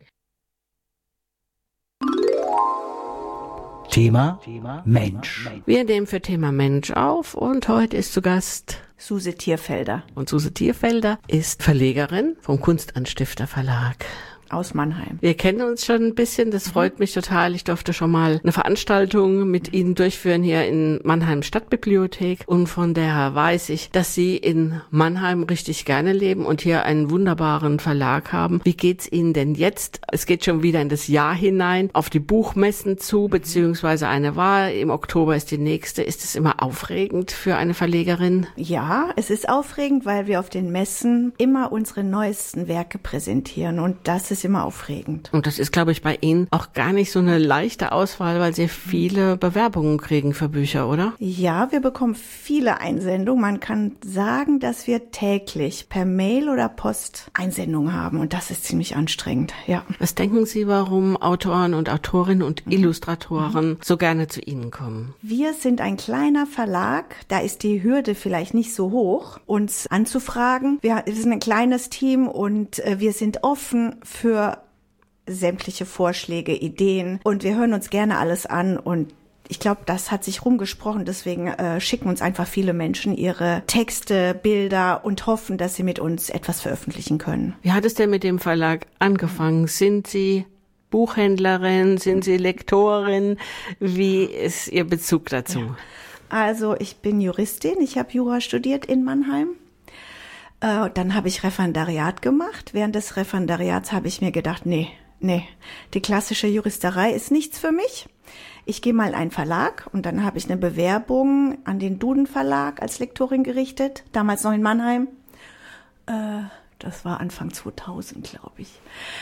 Thema Mensch. wir nehmen für Thema Mensch auf und heute ist zu Gast Suse Thierfelder und Suse Thierfelder ist Verlegerin vom Kunstanstifter Verlag. aus Mannheim. Wir kennen uns schon ein bisschen, das freut mich total. Ich durfte schon mal eine Veranstaltung mit Ihnen durchführen hier in Mannheim Stadtbibliothek und von daher weiß ich, dass Sie in Mannheim richtig gerne leben und hier einen wunderbaren Verlag haben. Wie geht's Ihnen denn jetzt? Es geht schon wieder in das Jahr hinein, auf die Buchmessen zu, beziehungsweise eine war, im Oktober ist die nächste. Ist es immer aufregend für eine Verlegerin? Ja, es ist aufregend, weil wir auf den Messen immer unsere neuesten Werke präsentieren und das ist immer aufregend. Und das ist, glaube ich, bei Ihnen auch gar nicht so eine leichte Auswahl, weil Sie viele Bewerbungen kriegen für Bücher, oder? Ja, wir bekommen viele Einsendungen. Man kann sagen, dass wir täglich per Mail oder Post Einsendungen haben und das ist ziemlich anstrengend, ja. Was denken Sie, warum Autoren und Autorinnen und Illustratoren so gerne zu Ihnen kommen? Wir sind ein kleiner Verlag, da ist die Hürde vielleicht nicht so hoch, uns anzufragen. Wir sind ein kleines Team und wir sind offen für sämtliche Vorschläge, Ideen und wir hören uns gerne alles an und ich glaube, das hat sich rumgesprochen, deswegen äh, schicken uns einfach viele Menschen ihre Texte, Bilder und hoffen, dass sie mit uns etwas veröffentlichen können. Wie hat es denn mit dem Verlag angefangen? Sind Sie Buchhändlerin? Sind Sie Lektorin? Wie ist Ihr Bezug dazu? Ja. Also ich bin Juristin, ich habe Jura studiert in Mannheim. Äh, dann habe ich Referendariat gemacht. Während des Referendariats habe ich mir gedacht, nee, nee, die klassische Juristerei ist nichts für mich. Ich gehe mal in einen Verlag und dann habe ich eine Bewerbung an den Duden Verlag als Lektorin gerichtet, damals noch in Mannheim. Äh, das war Anfang zweitausend, glaube ich.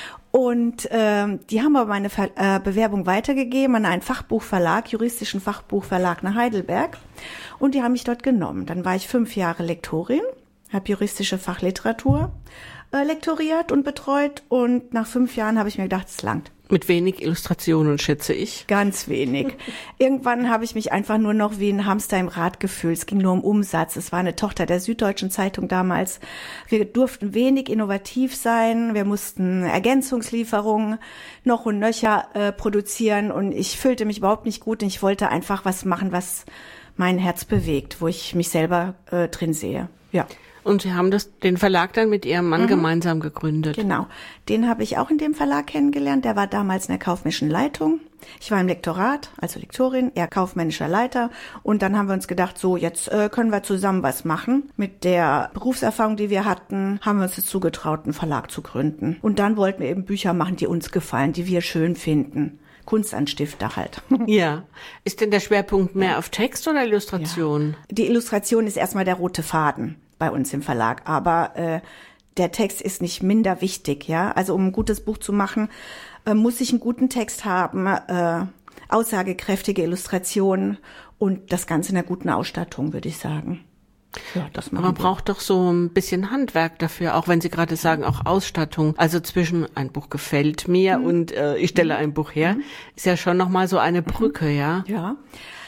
Und ähm, die haben aber meine Ver- äh, Bewerbung weitergegeben an einen Fachbuchverlag, juristischen Fachbuchverlag nach Heidelberg. Und die haben mich dort genommen. Dann war ich fünf Jahre Lektorin, habe juristische Fachliteratur äh, lektoriert und betreut. Und nach fünf Jahren habe ich mir gedacht, es langt. Mit wenig Illustrationen, schätze ich. Ganz wenig. Irgendwann habe ich mich einfach nur noch wie ein Hamster im Rad gefühlt. Es ging nur um Umsatz. Es war eine Tochter der Süddeutschen Zeitung damals. Wir durften wenig innovativ sein. Wir mussten Ergänzungslieferungen noch und nöcher äh, produzieren. Und ich fühlte mich überhaupt nicht gut. Und ich wollte einfach was machen, was mein Herz bewegt, wo ich mich selber äh, drin sehe. Ja. Und Sie haben das, den Verlag dann mit Ihrem Mann mhm. gemeinsam gegründet. Genau. Den habe ich auch in dem Verlag kennengelernt. Der war damals in der kaufmännischen Leitung. Ich war im Lektorat, also Lektorin, er kaufmännischer Leiter. Und dann haben wir uns gedacht, so, jetzt äh, können wir zusammen was machen. Mit der Berufserfahrung, die wir hatten, haben wir uns jetzt zugetraut, einen Verlag zu gründen. Und dann wollten wir eben Bücher machen, die uns gefallen, die wir schön finden. Kunstanstifter halt. Ja. Ist denn der Schwerpunkt mehr auf Text oder Illustration? Ja. Die Illustration ist erstmal der rote Faden bei uns im Verlag, aber äh, der Text ist nicht minder wichtig, ja. Also um ein gutes Buch zu machen, äh, muss ich einen guten Text haben, äh, aussagekräftige Illustrationen und das Ganze in einer guten Ausstattung, würde ich sagen. Ja, das machen Man wir. braucht doch so ein bisschen Handwerk dafür, auch wenn Sie gerade sagen, auch Ausstattung. Also zwischen ein Buch gefällt mir mhm. und äh, ich stelle ein Buch her, mhm. ist ja schon nochmal so eine Brücke, ja. Ja.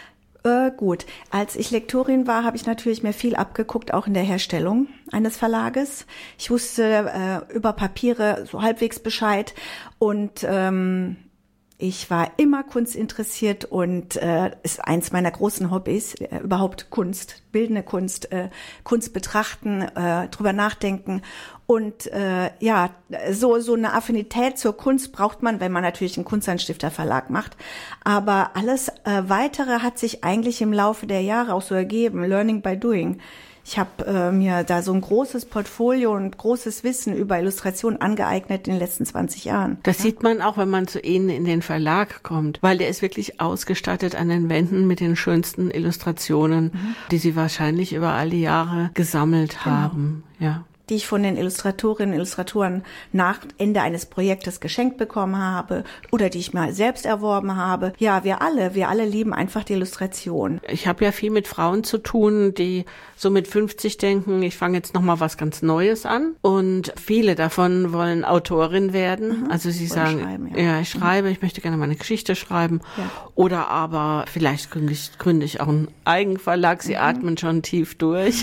Äh, gut, als ich Lektorin war, habe ich natürlich mir viel abgeguckt, auch in der Herstellung eines Verlages. Ich wusste äh, über Papiere so halbwegs Bescheid und ähm, ich war immer kunstinteressiert und äh, ist eins meiner großen Hobbys, äh, überhaupt Kunst, bildende Kunst, äh, Kunst betrachten, äh, drüber nachdenken. Und äh, ja, so so eine Affinität zur Kunst braucht man, wenn man natürlich einen Kunstanstifterverlag macht. Aber alles äh, Weitere hat sich eigentlich im Laufe der Jahre auch so ergeben, learning by doing. Ich habe äh, mir da so ein großes Portfolio und großes Wissen über Illustration angeeignet in den letzten zwanzig Jahren. Das ja. sieht man auch, wenn man zu Ihnen in den Verlag kommt, weil der ist wirklich ausgestattet an den Wänden mit den schönsten Illustrationen, mhm. die Sie wahrscheinlich über all die Jahre gesammelt genau. haben. Ja. Die ich von den Illustratorinnen und Illustratoren nach Ende eines Projektes geschenkt bekommen habe oder die ich mal selbst erworben habe. Ja, wir alle, wir alle lieben einfach die Illustration. Ich habe ja viel mit Frauen zu tun, die so mit fünfzig denken, ich fange jetzt noch mal was ganz Neues an. Und viele davon wollen Autorin werden. Mhm. Also sie Wollen sagen, schreiben, ja. ja. ich schreibe, ich möchte gerne meine Geschichte schreiben. Ja. Oder aber vielleicht gründe ich, gründe ich auch einen Eigenverlag. Sie mhm. atmen schon tief durch.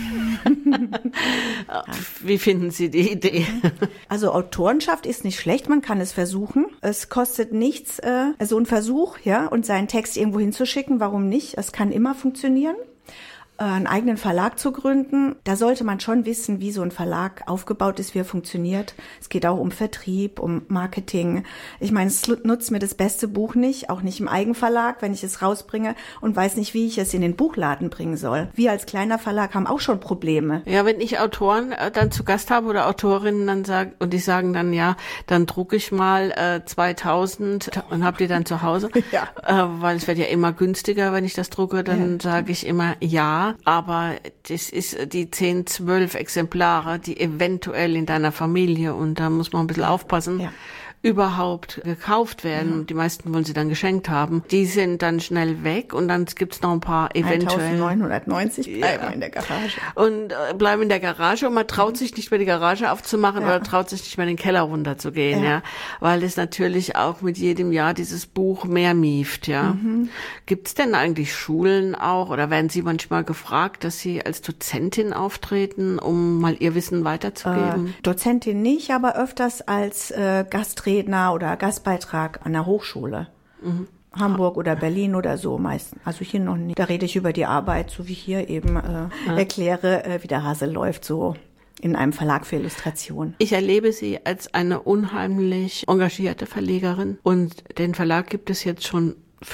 Wie finden Sie die Idee? Also Autorenschaft ist nicht schlecht, man kann es versuchen. Es kostet nichts, äh, so ein Versuch, ja, und seinen Text irgendwo hinzuschicken, warum nicht? Es kann immer funktionieren. Einen eigenen Verlag zu gründen, da sollte man schon wissen, wie so ein Verlag aufgebaut ist, wie er funktioniert. Es geht auch um Vertrieb, um Marketing. Ich meine, es nutzt mir das beste Buch nicht, auch nicht im Eigenverlag, wenn ich es rausbringe und weiß nicht, wie ich es in den Buchladen bringen soll. Wir als kleiner Verlag haben auch schon Probleme. Ja, wenn ich Autoren äh, dann zu Gast habe oder Autorinnen dann sagen und die sagen dann, ja, dann drucke ich mal äh, zweitausend und hab die dann zu Hause, ja. äh, weil es wird ja immer günstiger, wenn ich das drucke, dann ja. sage ich immer ja. Aber das ist die zehn, zwölf Exemplare, die eventuell in deiner Familie, und da muss man ein bisschen aufpassen, ja. überhaupt gekauft werden. Ja. Die meisten wollen sie dann geschenkt haben. Die sind dann schnell weg und dann gibt's noch ein paar eventuell. eintausendneunhundertneunzig bleiben ja. in der Garage. Und äh, bleiben in der Garage und man traut sich nicht mehr die Garage aufzumachen ja. oder traut sich nicht mehr in den Keller runterzugehen, ja. ja. Weil es natürlich auch mit jedem Jahr dieses Buch mehr mieft, ja. Mhm. Gibt's denn eigentlich Schulen auch oder werden Sie manchmal gefragt, dass Sie als Dozentin auftreten, um mal Ihr Wissen weiterzugeben? Äh, Dozentin nicht, aber öfters als äh, Gastredner oder Gastbeitrag an der Hochschule. Mhm. Hamburg oder Berlin oder so meistens. Also hier noch nicht. Da rede ich über die Arbeit, so wie ich hier eben äh, ja. erkläre, äh, wie der Hase läuft, so in einem Verlag für Illustration. Ich erlebe Sie als eine unheimlich engagierte Verlegerin und den Verlag gibt es jetzt schon fünf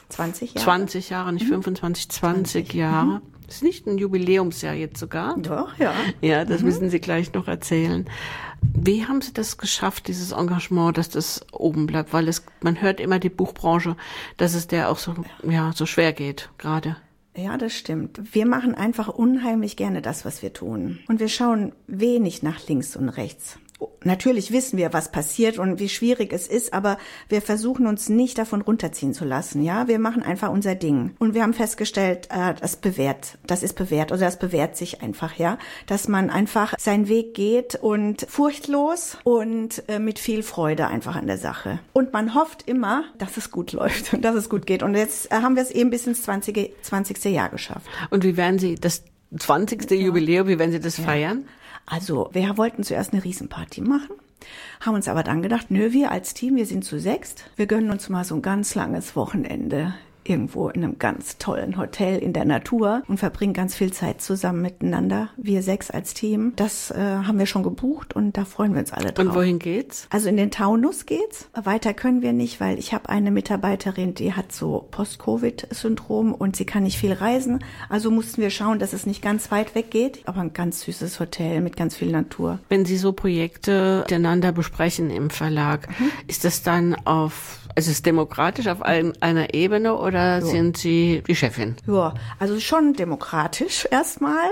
zwanzig Jahre. zwanzig Jahre, nicht fünfundzwanzig, zwanzig Jahre. Mhm. Das ist nicht ein Jubiläumsjahr jetzt sogar. Doch, ja. Ja, das Mhm. müssen Sie gleich noch erzählen. Wie haben Sie das geschafft, dieses Engagement, dass das oben bleibt? Weil es, man hört immer die Buchbranche, dass es der auch so, ja, so schwer geht, gerade. Ja, das stimmt. Wir machen einfach unheimlich gerne das, was wir tun. Und wir schauen wenig nach links und rechts. Natürlich wissen wir, was passiert und wie schwierig es ist, aber wir versuchen uns nicht davon runterziehen zu lassen. Ja, wir machen einfach unser Ding. Und wir haben festgestellt, äh, das bewährt, das ist bewährt, oder das bewährt sich einfach, ja, dass man einfach seinen Weg geht und furchtlos und äh, mit viel Freude einfach an der Sache. Und man hofft immer, dass es gut läuft und dass es gut geht. Und jetzt äh, haben wir es eben bis ins zwanzigste Jahr geschafft. Und wie werden Sie das zwanzigste Ja. Jubiläum, wie werden Sie das ja. feiern? Also, wir wollten zuerst eine Riesenparty machen, haben uns aber dann gedacht, nö, wir als Team, wir sind zu sechst, wir gönnen uns mal so ein ganz langes Wochenende irgendwo in einem ganz tollen Hotel in der Natur und verbringen ganz viel Zeit zusammen miteinander, wir sechs als Team. Das äh, haben wir schon gebucht und da freuen wir uns alle drauf. Und wohin geht's? Also in den Taunus geht's. Weiter können wir nicht, weil ich habe eine Mitarbeiterin, die hat so Post-Covid-Syndrom und sie kann nicht viel reisen. Also mussten wir schauen, dass es nicht ganz weit weg geht, aber ein ganz süßes Hotel mit ganz viel Natur. Wenn Sie so Projekte miteinander besprechen im Verlag, mhm. ist das dann auf, also ist es demokratisch auf ein, einer Ebene oder Oder ja. sind Sie die Chefin? Ja, also schon demokratisch erstmal.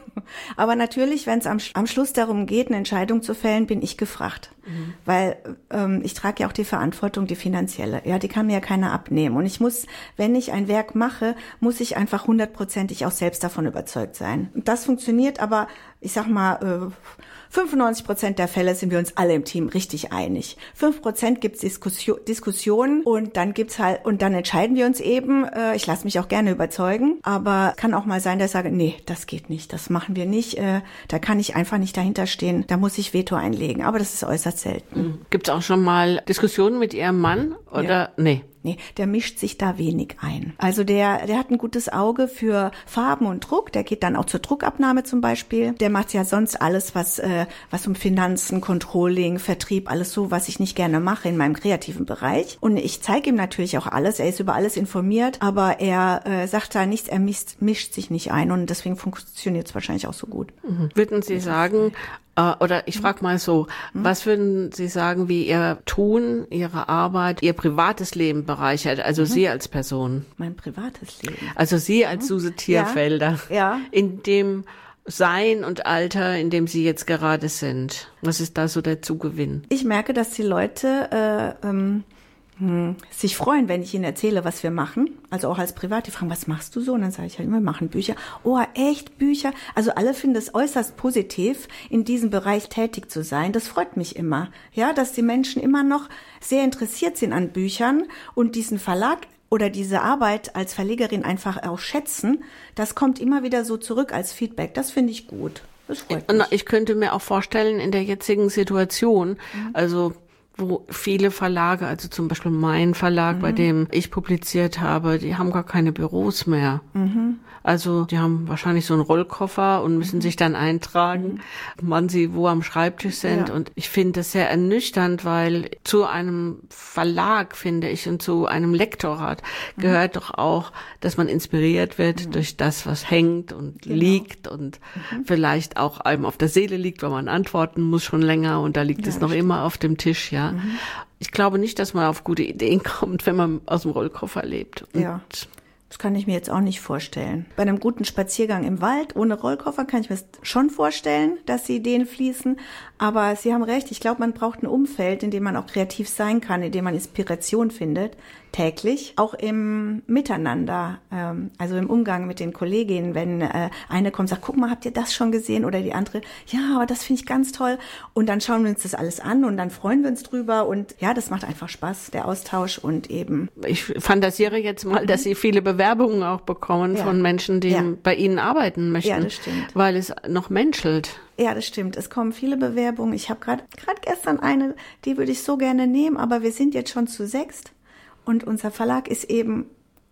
Aber natürlich, wenn es am, am Schluss darum geht, eine Entscheidung zu fällen, bin ich gefragt. Mhm. Weil ähm, ich trage ja auch die Verantwortung, die finanzielle. Ja, die kann mir ja keiner abnehmen. Und ich muss, wenn ich ein Werk mache, muss ich einfach hundertprozentig auch selbst davon überzeugt sein. Und das funktioniert aber, ich sag mal, äh, fünfundneunzig Prozent der Fälle sind wir uns alle im Team richtig einig. fünf Prozent gibt's Diskussion, Diskussionen und dann gibt's halt, und dann entscheiden wir uns eben, äh, ich lasse mich auch gerne überzeugen, aber kann auch mal sein, dass ich sage, nee, das geht nicht, das machen wir nicht, äh, da kann ich einfach nicht dahinter stehen, da muss ich Veto einlegen, aber das ist äußerst selten. Gibt's auch schon mal Diskussionen mit Ihrem Mann oder, ja. nee? Nee, der mischt sich da wenig ein. Also der, der hat ein gutes Auge für Farben und Druck. Der geht dann auch zur Druckabnahme zum Beispiel. Der macht ja sonst alles, was, äh, was um Finanzen, Controlling, Vertrieb, alles so, was ich nicht gerne mache in meinem kreativen Bereich. Und ich zeige ihm natürlich auch alles. Er ist über alles informiert, aber er äh, sagt da nichts, er mischt, mischt sich nicht ein und deswegen funktioniert es wahrscheinlich auch so gut. Mhm. Würden Sie sagen, äh, oder ich frage mal so, mhm. was würden Sie sagen, wie Ihr Tun, Ihre Arbeit, Ihr privates Leben bereichert, also mhm. Sie als Person? Mein privates Leben. Also Sie als Suse Thierfelder. Ja. ja. In dem Sein und Alter, in dem Sie jetzt gerade sind. Was ist da so der Zugewinn? Ich merke, dass die Leute äh, ähm, hm, sich freuen, wenn ich ihnen erzähle, was wir machen. Also auch als Privat. Die fragen, was machst du so? Und dann sage ich halt, wir machen Bücher. Oh, echt Bücher? Also alle finden es äußerst positiv, in diesem Bereich tätig zu sein. Das freut mich immer. Ja, dass die Menschen immer noch sehr interessiert sind an Büchern und diesen Verlag oder diese Arbeit als Verlegerin einfach auch schätzen. Das kommt immer wieder so zurück als Feedback. Das finde ich gut. Das freut mich. Ich könnte mir auch vorstellen, in der jetzigen Situation, mhm. also wo viele Verlage, also zum Beispiel mein Verlag, mhm. bei dem ich publiziert habe, die haben gar keine Büros mehr. Mhm. Also die haben wahrscheinlich so einen Rollkoffer und müssen mhm. sich dann eintragen, mhm. wann sie wo am Schreibtisch sind. Ja. Und ich finde das sehr ernüchternd, weil zu einem Verlag, finde ich, und zu einem Lektorat mhm. gehört doch auch, dass man inspiriert wird mhm. durch das, was hängt und genau. liegt und mhm. vielleicht auch einem auf der Seele liegt, weil man antworten muss schon länger und da liegt ja, es noch stimmt. immer auf dem Tisch, ja. Mhm. Ich glaube nicht, dass man auf gute Ideen kommt, wenn man aus dem Rollkoffer lebt. Und ja. Das kann ich mir jetzt auch nicht vorstellen. Bei einem guten Spaziergang im Wald ohne Rollkoffer kann ich mir schon vorstellen, dass die Ideen fließen. Aber Sie haben recht, ich glaube, man braucht ein Umfeld, in dem man auch kreativ sein kann, in dem man Inspiration findet, täglich. Auch im Miteinander, ähm, also im Umgang mit den Kolleginnen, wenn äh, eine kommt und sagt, guck mal, habt ihr das schon gesehen? Oder die andere, ja, aber das finde ich ganz toll. Und dann schauen wir uns das alles an und dann freuen wir uns drüber. Und ja, das macht einfach Spaß, der Austausch und eben. Ich fantasiere jetzt mal, dass Sie viele Bewerbungen auch bekommen ja. von Menschen, die ja. bei Ihnen arbeiten möchten. Ja, das stimmt. Weil es noch menschelt. Ja, das stimmt. Es kommen viele Bewerbungen. Ich habe gerade gerade gestern eine, die würde ich so gerne nehmen, aber wir sind jetzt schon zu sechst. Und unser Verlag ist eben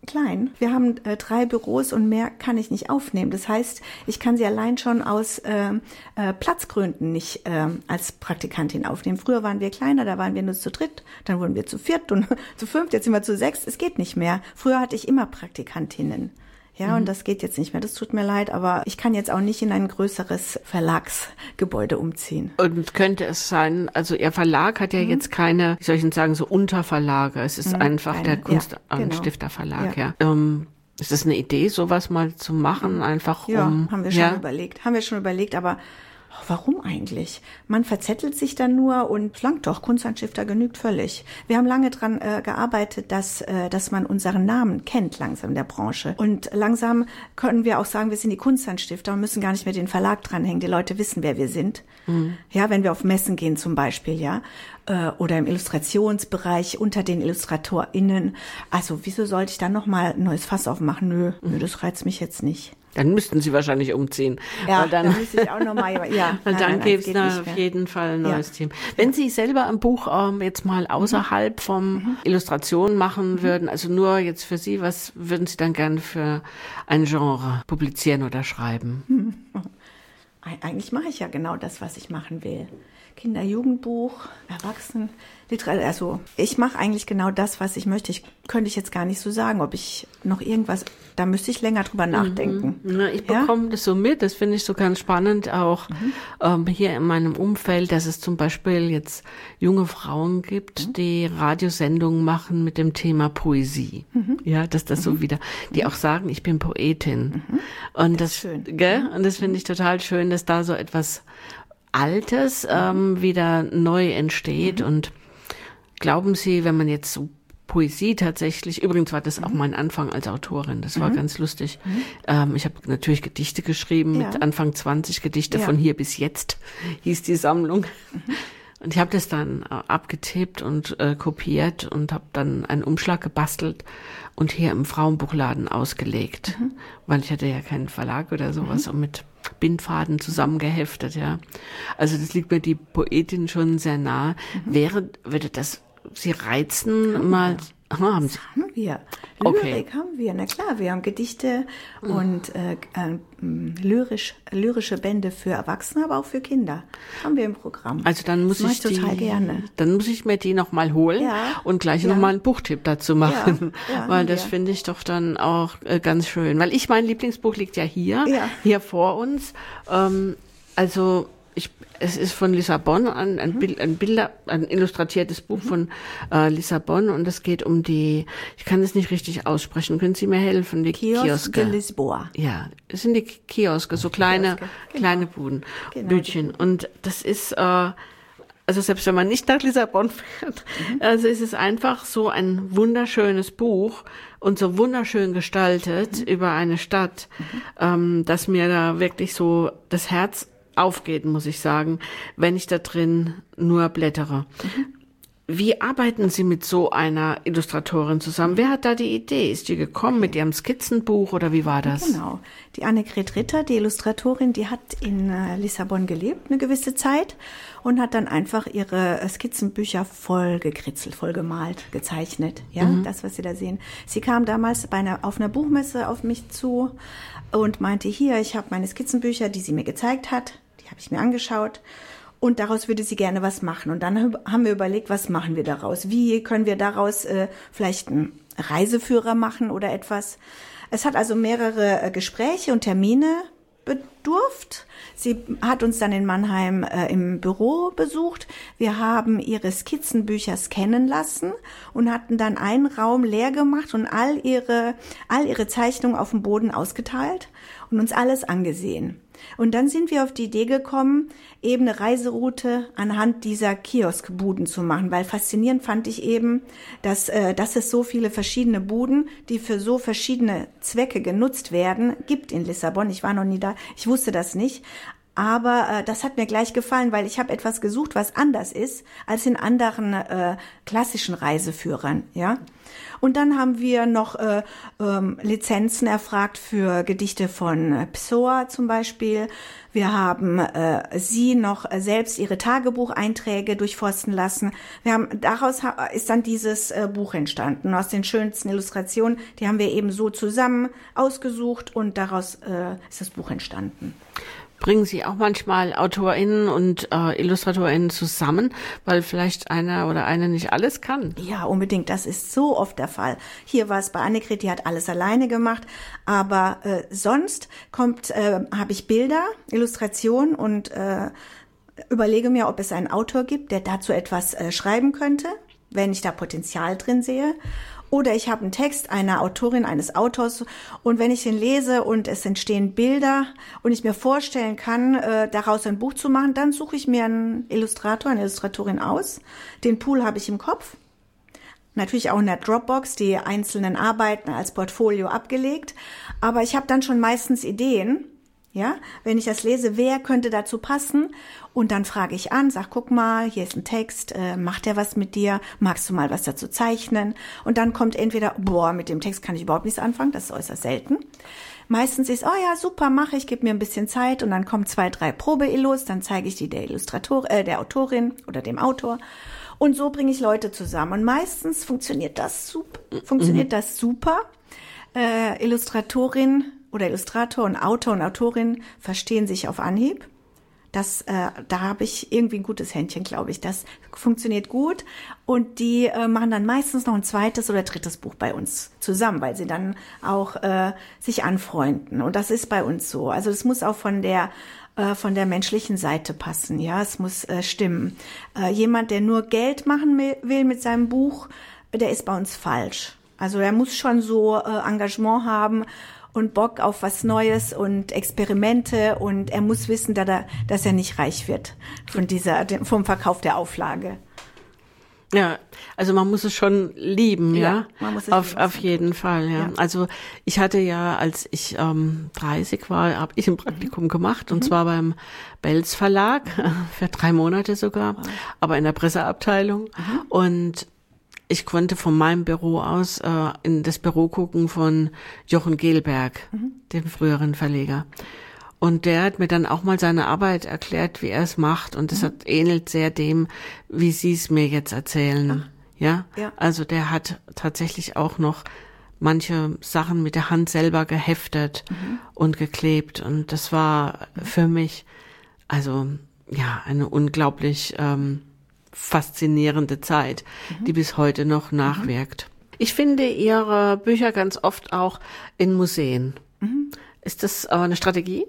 klein. Wir haben äh, drei Büros und mehr kann ich nicht aufnehmen. Das heißt, ich kann sie allein schon aus äh, äh, Platzgründen nicht äh, als Praktikantin aufnehmen. Früher waren wir kleiner, da waren wir nur zu dritt, dann wurden wir zu viert und zu fünft, jetzt sind wir zu sechs. Es geht nicht mehr. Früher hatte ich immer Praktikantinnen. Ja, mhm. und das geht jetzt nicht mehr. Das tut mir leid, aber ich kann jetzt auch nicht in ein größeres Verlagsgebäude umziehen. Und könnte es sein, also Ihr Verlag hat ja mhm. jetzt keine, wie soll ich denn sagen, so Unterverlage. Es ist mhm, einfach eine, der Kunst-Stifterverlag, ja. Genau. ja. Ähm, ist das eine Idee, sowas mal zu machen, einfach ja, um... Ja, haben wir schon ja? überlegt. Haben wir schon überlegt, aber... Warum eigentlich? Man verzettelt sich dann nur und schlank doch, Kunstanstifter genügt völlig. Wir haben lange dran äh, gearbeitet, dass äh, dass man unseren Namen kennt langsam in der Branche. Und langsam können wir auch sagen, wir sind die Kunstanstifter und müssen gar nicht mehr den Verlag dranhängen. Die Leute wissen, wer wir sind. Mhm. Ja, wenn wir auf Messen gehen zum Beispiel, ja. Äh, oder im Illustrationsbereich unter den IllustratorInnen. Also wieso sollte ich dann nochmal ein neues Fass aufmachen? Nö, mhm. nö, das reizt mich jetzt nicht. Dann müssten Sie wahrscheinlich umziehen. Ja, weil dann, dann müsste ich auch nochmal, ja. Und dann gäbe es da auf jeden Fall ein neues ja. Team. Wenn Sie selber ein Buch ähm, jetzt mal außerhalb mhm. vom mhm. Illustration machen mhm. würden, also nur jetzt für Sie, was würden Sie dann gerne für ein Genre publizieren oder schreiben? Mhm. Eigentlich mache ich ja genau das, was ich machen will. Kinder-Jugendbuch, Erwachsenenliteratur. Also ich mache eigentlich genau das, was ich möchte. Ich könnte ich jetzt gar nicht so sagen, ob ich noch irgendwas, da müsste ich länger drüber nachdenken. Mhm. Na, ich bekomme ja? das so mit, das finde ich so ganz spannend, auch mhm. ähm, hier in meinem Umfeld, dass es zum Beispiel jetzt junge Frauen gibt, mhm. die Radiosendungen machen mit dem Thema Poesie. Mhm. Ja, dass das mhm. so wieder, die auch sagen, ich bin Poetin. Mhm. Und das, das schön. Gell? Und das finde ich total schön, dass da so etwas Altes ähm, wieder neu entsteht. Mhm. Und glauben Sie, wenn man jetzt so Poesie tatsächlich, übrigens war das mhm. auch mein Anfang als Autorin, das war mhm. ganz lustig. Mhm. Ähm, ich habe natürlich Gedichte geschrieben, ja. mit Anfang zwanzig Gedichte ja. von hier bis jetzt, hieß die Sammlung. Mhm. Und ich habe das dann äh, abgetippt und äh, kopiert und habe dann einen Umschlag gebastelt und hier im Frauenbuchladen ausgelegt, mhm. weil ich hatte ja keinen Verlag oder sowas mhm. und mit Bindfaden zusammengeheftet, ja. Also das liegt mir die Poetin schon sehr nah. Mhm. Wäre, würde das Sie reizen, haben mal... Wir. Aha, haben, Sie? haben wir. Lyrik okay. haben wir, na klar. Wir haben Gedichte mhm. und äh, äh, lyrisch, lyrische Bände für Erwachsene, aber auch für Kinder. Haben wir im Programm. Also dann muss das ich, ich total die, gerne. Dann muss ich mir die nochmal holen ja. und gleich ja. nochmal einen Buchtipp dazu machen. Ja. Ja, weil das finde ich doch dann auch äh, ganz schön. Weil ich, mein Lieblingsbuch liegt ja hier, ja. hier vor uns. Ähm, also ich, es ist von Lissabon, ein, ein, Bild, ein Bilder, ein illustratiertes Buch mhm. von äh, Lissabon und es geht um die, ich kann es nicht richtig aussprechen, können Sie mir helfen? Die Kiosk Kioske. de Lisboa. Ja, es sind die Kioske, so kleine, Kioske. Genau. kleine Buden, genau. Bütchen. Und das ist, äh, also selbst wenn man nicht nach Lissabon fährt, mhm. also ist es einfach so ein wunderschönes Buch und so wunderschön gestaltet mhm. über eine Stadt, mhm. ähm, dass mir da wirklich so das Herz aufgeht, muss ich sagen, wenn ich da drin nur blättere. Mhm. Wie arbeiten Sie mit so einer Illustratorin zusammen? Wer hat da die Idee? Ist die gekommen mit ihrem Skizzenbuch oder wie war das? Genau. Die Annegret Ritter, die Illustratorin, die hat in äh, Lissabon gelebt eine gewisse Zeit und hat dann einfach ihre Skizzenbücher voll gekritzelt, voll gemalt, gezeichnet. Ja, mhm. das, was Sie da sehen. Sie kam damals bei einer, auf einer Buchmesse auf mich zu und meinte, hier, ich habe meine Skizzenbücher, die sie mir gezeigt hat, die habe ich mir angeschaut. Und daraus würde sie gerne was machen. Und dann haben wir überlegt, was machen wir daraus? Wie können wir daraus äh, vielleicht einen Reiseführer machen oder etwas? Es hat also mehrere äh, Gespräche und Termine bedurft. Sie hat uns dann in Mannheim äh, im Büro besucht. Wir haben ihre Skizzenbücher scannen lassen und hatten dann einen Raum leer gemacht und all ihre, all ihre Zeichnungen auf dem Boden ausgeteilt und uns alles angesehen. Und dann sind wir auf die Idee gekommen, eben eine Reiseroute anhand dieser Kioskbuden zu machen, weil faszinierend fand ich eben, dass, äh, dass es so viele verschiedene Buden, die für so verschiedene Zwecke genutzt werden, gibt in Lissabon. Ich war noch nie da, ich wusste das nicht. Aber äh, das hat mir gleich gefallen, weil ich habe etwas gesucht, was anders ist als in anderen äh, klassischen Reiseführern, ja. Und dann haben wir noch äh, ähm, Lizenzen erfragt für Gedichte von äh, Pessoa zum Beispiel. Wir haben äh, sie noch äh, selbst ihre Tagebucheinträge durchforsten lassen. Wir haben daraus ha- ist dann dieses äh, Buch entstanden. Aus den schönsten Illustrationen, die haben wir eben so zusammen ausgesucht und daraus äh, ist das Buch entstanden. Bringen Sie auch manchmal AutorInnen und äh, IllustratorInnen zusammen, weil vielleicht einer oder eine nicht alles kann? Ja, unbedingt. Das ist so oft der Fall. Hier war es bei Annegret, die hat alles alleine gemacht. Aber äh, sonst kommt, äh, habe ich Bilder, Illustrationen und äh, überlege mir, ob es einen Autor gibt, der dazu etwas äh, schreiben könnte, wenn ich da Potenzial drin sehe. Oder ich habe einen Text einer Autorin, eines Autors und wenn ich den lese und es entstehen Bilder und ich mir vorstellen kann, äh, daraus ein Buch zu machen, dann suche ich mir einen Illustrator, eine Illustratorin aus. Den Pool habe ich im Kopf. Natürlich auch in der Dropbox, die einzelnen Arbeiten als Portfolio abgelegt. Aber ich habe dann schon meistens Ideen, ja, wenn ich das lese, wer könnte dazu passen? Und dann frage ich an, sag, guck mal, hier ist ein Text, äh, macht der was mit dir? Magst du mal was dazu zeichnen? Und dann kommt entweder, boah, mit dem Text kann ich überhaupt nichts anfangen, das ist äußerst selten. Meistens ist, oh ja, super, mache ich, gib mir ein bisschen Zeit und dann kommen zwei, drei Probe-Illus, dann zeige ich die der Illustrator, äh, der Autorin oder dem Autor. Und so bringe ich Leute zusammen. Und meistens funktioniert das super, funktioniert mhm. das super. Äh, Illustratorin oder Illustrator und Autor und Autorin verstehen sich auf Anhieb. Das, äh, da habe ich irgendwie ein gutes Händchen, glaube ich. Das funktioniert gut. Und die äh, machen dann meistens noch ein zweites oder drittes Buch bei uns zusammen, weil sie dann auch äh, sich anfreunden. Und das ist bei uns so. Also es muss auch von der äh, von der menschlichen Seite passen. Ja, es muss äh, stimmen. Äh, jemand, der nur Geld machen will mit seinem Buch, der ist bei uns falsch. Also er muss schon so äh, Engagement haben und Bock auf was Neues und Experimente und er muss wissen, dass er, dass er nicht reich wird von dieser, vom Verkauf der Auflage. Ja, also man muss es schon lieben, ja, ja man muss es auf, lieben. auf jeden Fall, ja. ja. Also ich hatte ja, als ich ähm, dreißig war, habe ich ein Praktikum mhm. gemacht und mhm. zwar beim Belz Verlag, für drei Monate sogar, wow. aber in der Presseabteilung mhm. und ich konnte von meinem Büro aus äh, in das Büro gucken von Jochen Gelberg, mhm. dem früheren Verleger. Und der hat mir dann auch mal seine Arbeit erklärt, wie er es macht. Und das mhm. hat, ähnelt sehr dem, wie Sie es mir jetzt erzählen. Ja? ja, also der hat tatsächlich auch noch manche Sachen mit der Hand selber geheftet mhm. und geklebt. Und das war für mich also ja eine unglaublich ähm, faszinierende Zeit, mhm. die bis heute noch nachwirkt. Mhm. Ich finde Ihre Bücher ganz oft auch in Museen. Mhm. Ist das eine Strategie?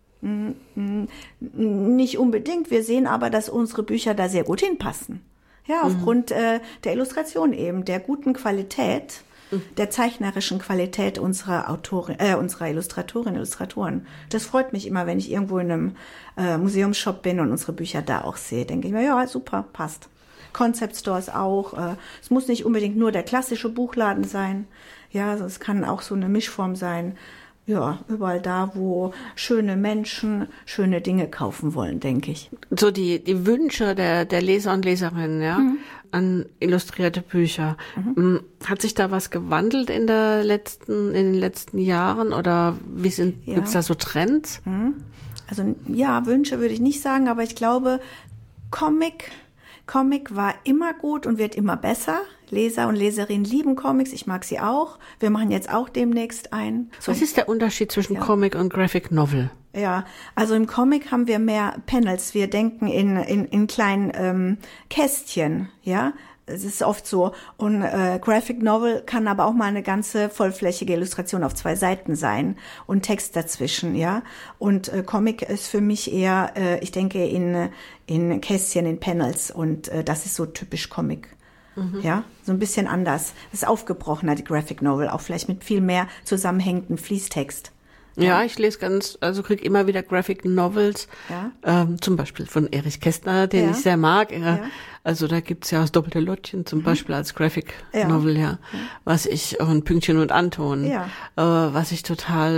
Nicht unbedingt. Wir sehen aber, dass unsere Bücher da sehr gut hinpassen. Ja, aufgrund mhm. äh, der Illustration eben, der guten Qualität, mhm. der zeichnerischen Qualität unserer Autorin, äh, unserer Illustratorinnen, Illustratoren. Das freut mich immer, wenn ich irgendwo in einem äh, Museumsshop bin und unsere Bücher da auch sehe. Denke ich mir, ja, super, passt. Concept Stores auch. Äh, es muss nicht unbedingt nur der klassische Buchladen sein. Ja, also es kann auch so eine Mischform sein. Ja, überall da, wo schöne Menschen schöne Dinge kaufen wollen, denke ich. So die die Wünsche der der Leser und Leserinnen, ja, mhm. an illustrierte Bücher. Mhm. Hat sich da was gewandelt in der letzten in den letzten Jahren oder wie sind ja. gibt's da so Trends? Mhm. Also ja, Wünsche würde ich nicht sagen, aber ich glaube, Comic Comic war immer gut und wird immer besser. Leser und Leserinnen lieben Comics, ich mag sie auch. Wir machen jetzt auch demnächst ein. So, was ist der Unterschied zwischen ja. Comic und Graphic Novel? Ja, also im Comic haben wir mehr Panels. Wir denken in in, in kleinen ähm, Kästchen, ja. Es ist oft so. Und äh, Graphic Novel kann aber auch mal eine ganze vollflächige Illustration auf zwei Seiten sein und Text dazwischen, ja. Und äh, Comic ist für mich eher, äh, ich denke in in Kästchen, in Panels und äh, das ist so typisch Comic. Mhm. Ja, so ein bisschen anders. Das ist aufgebrochener, die Graphic Novel, auch vielleicht mit viel mehr zusammenhängenden Fließtext. Ja, ja, ich lese ganz, also krieg immer wieder Graphic Novels, ja. ähm, zum Beispiel von Erich Kästner, den ja. ich sehr mag. Äh, ja. Also da gibt's ja das Doppelte Lottchen zum mhm. Beispiel als Graphic ja. Novel, ja, ja. was ich, und Pünktchen und Anton, ja. äh, was ich total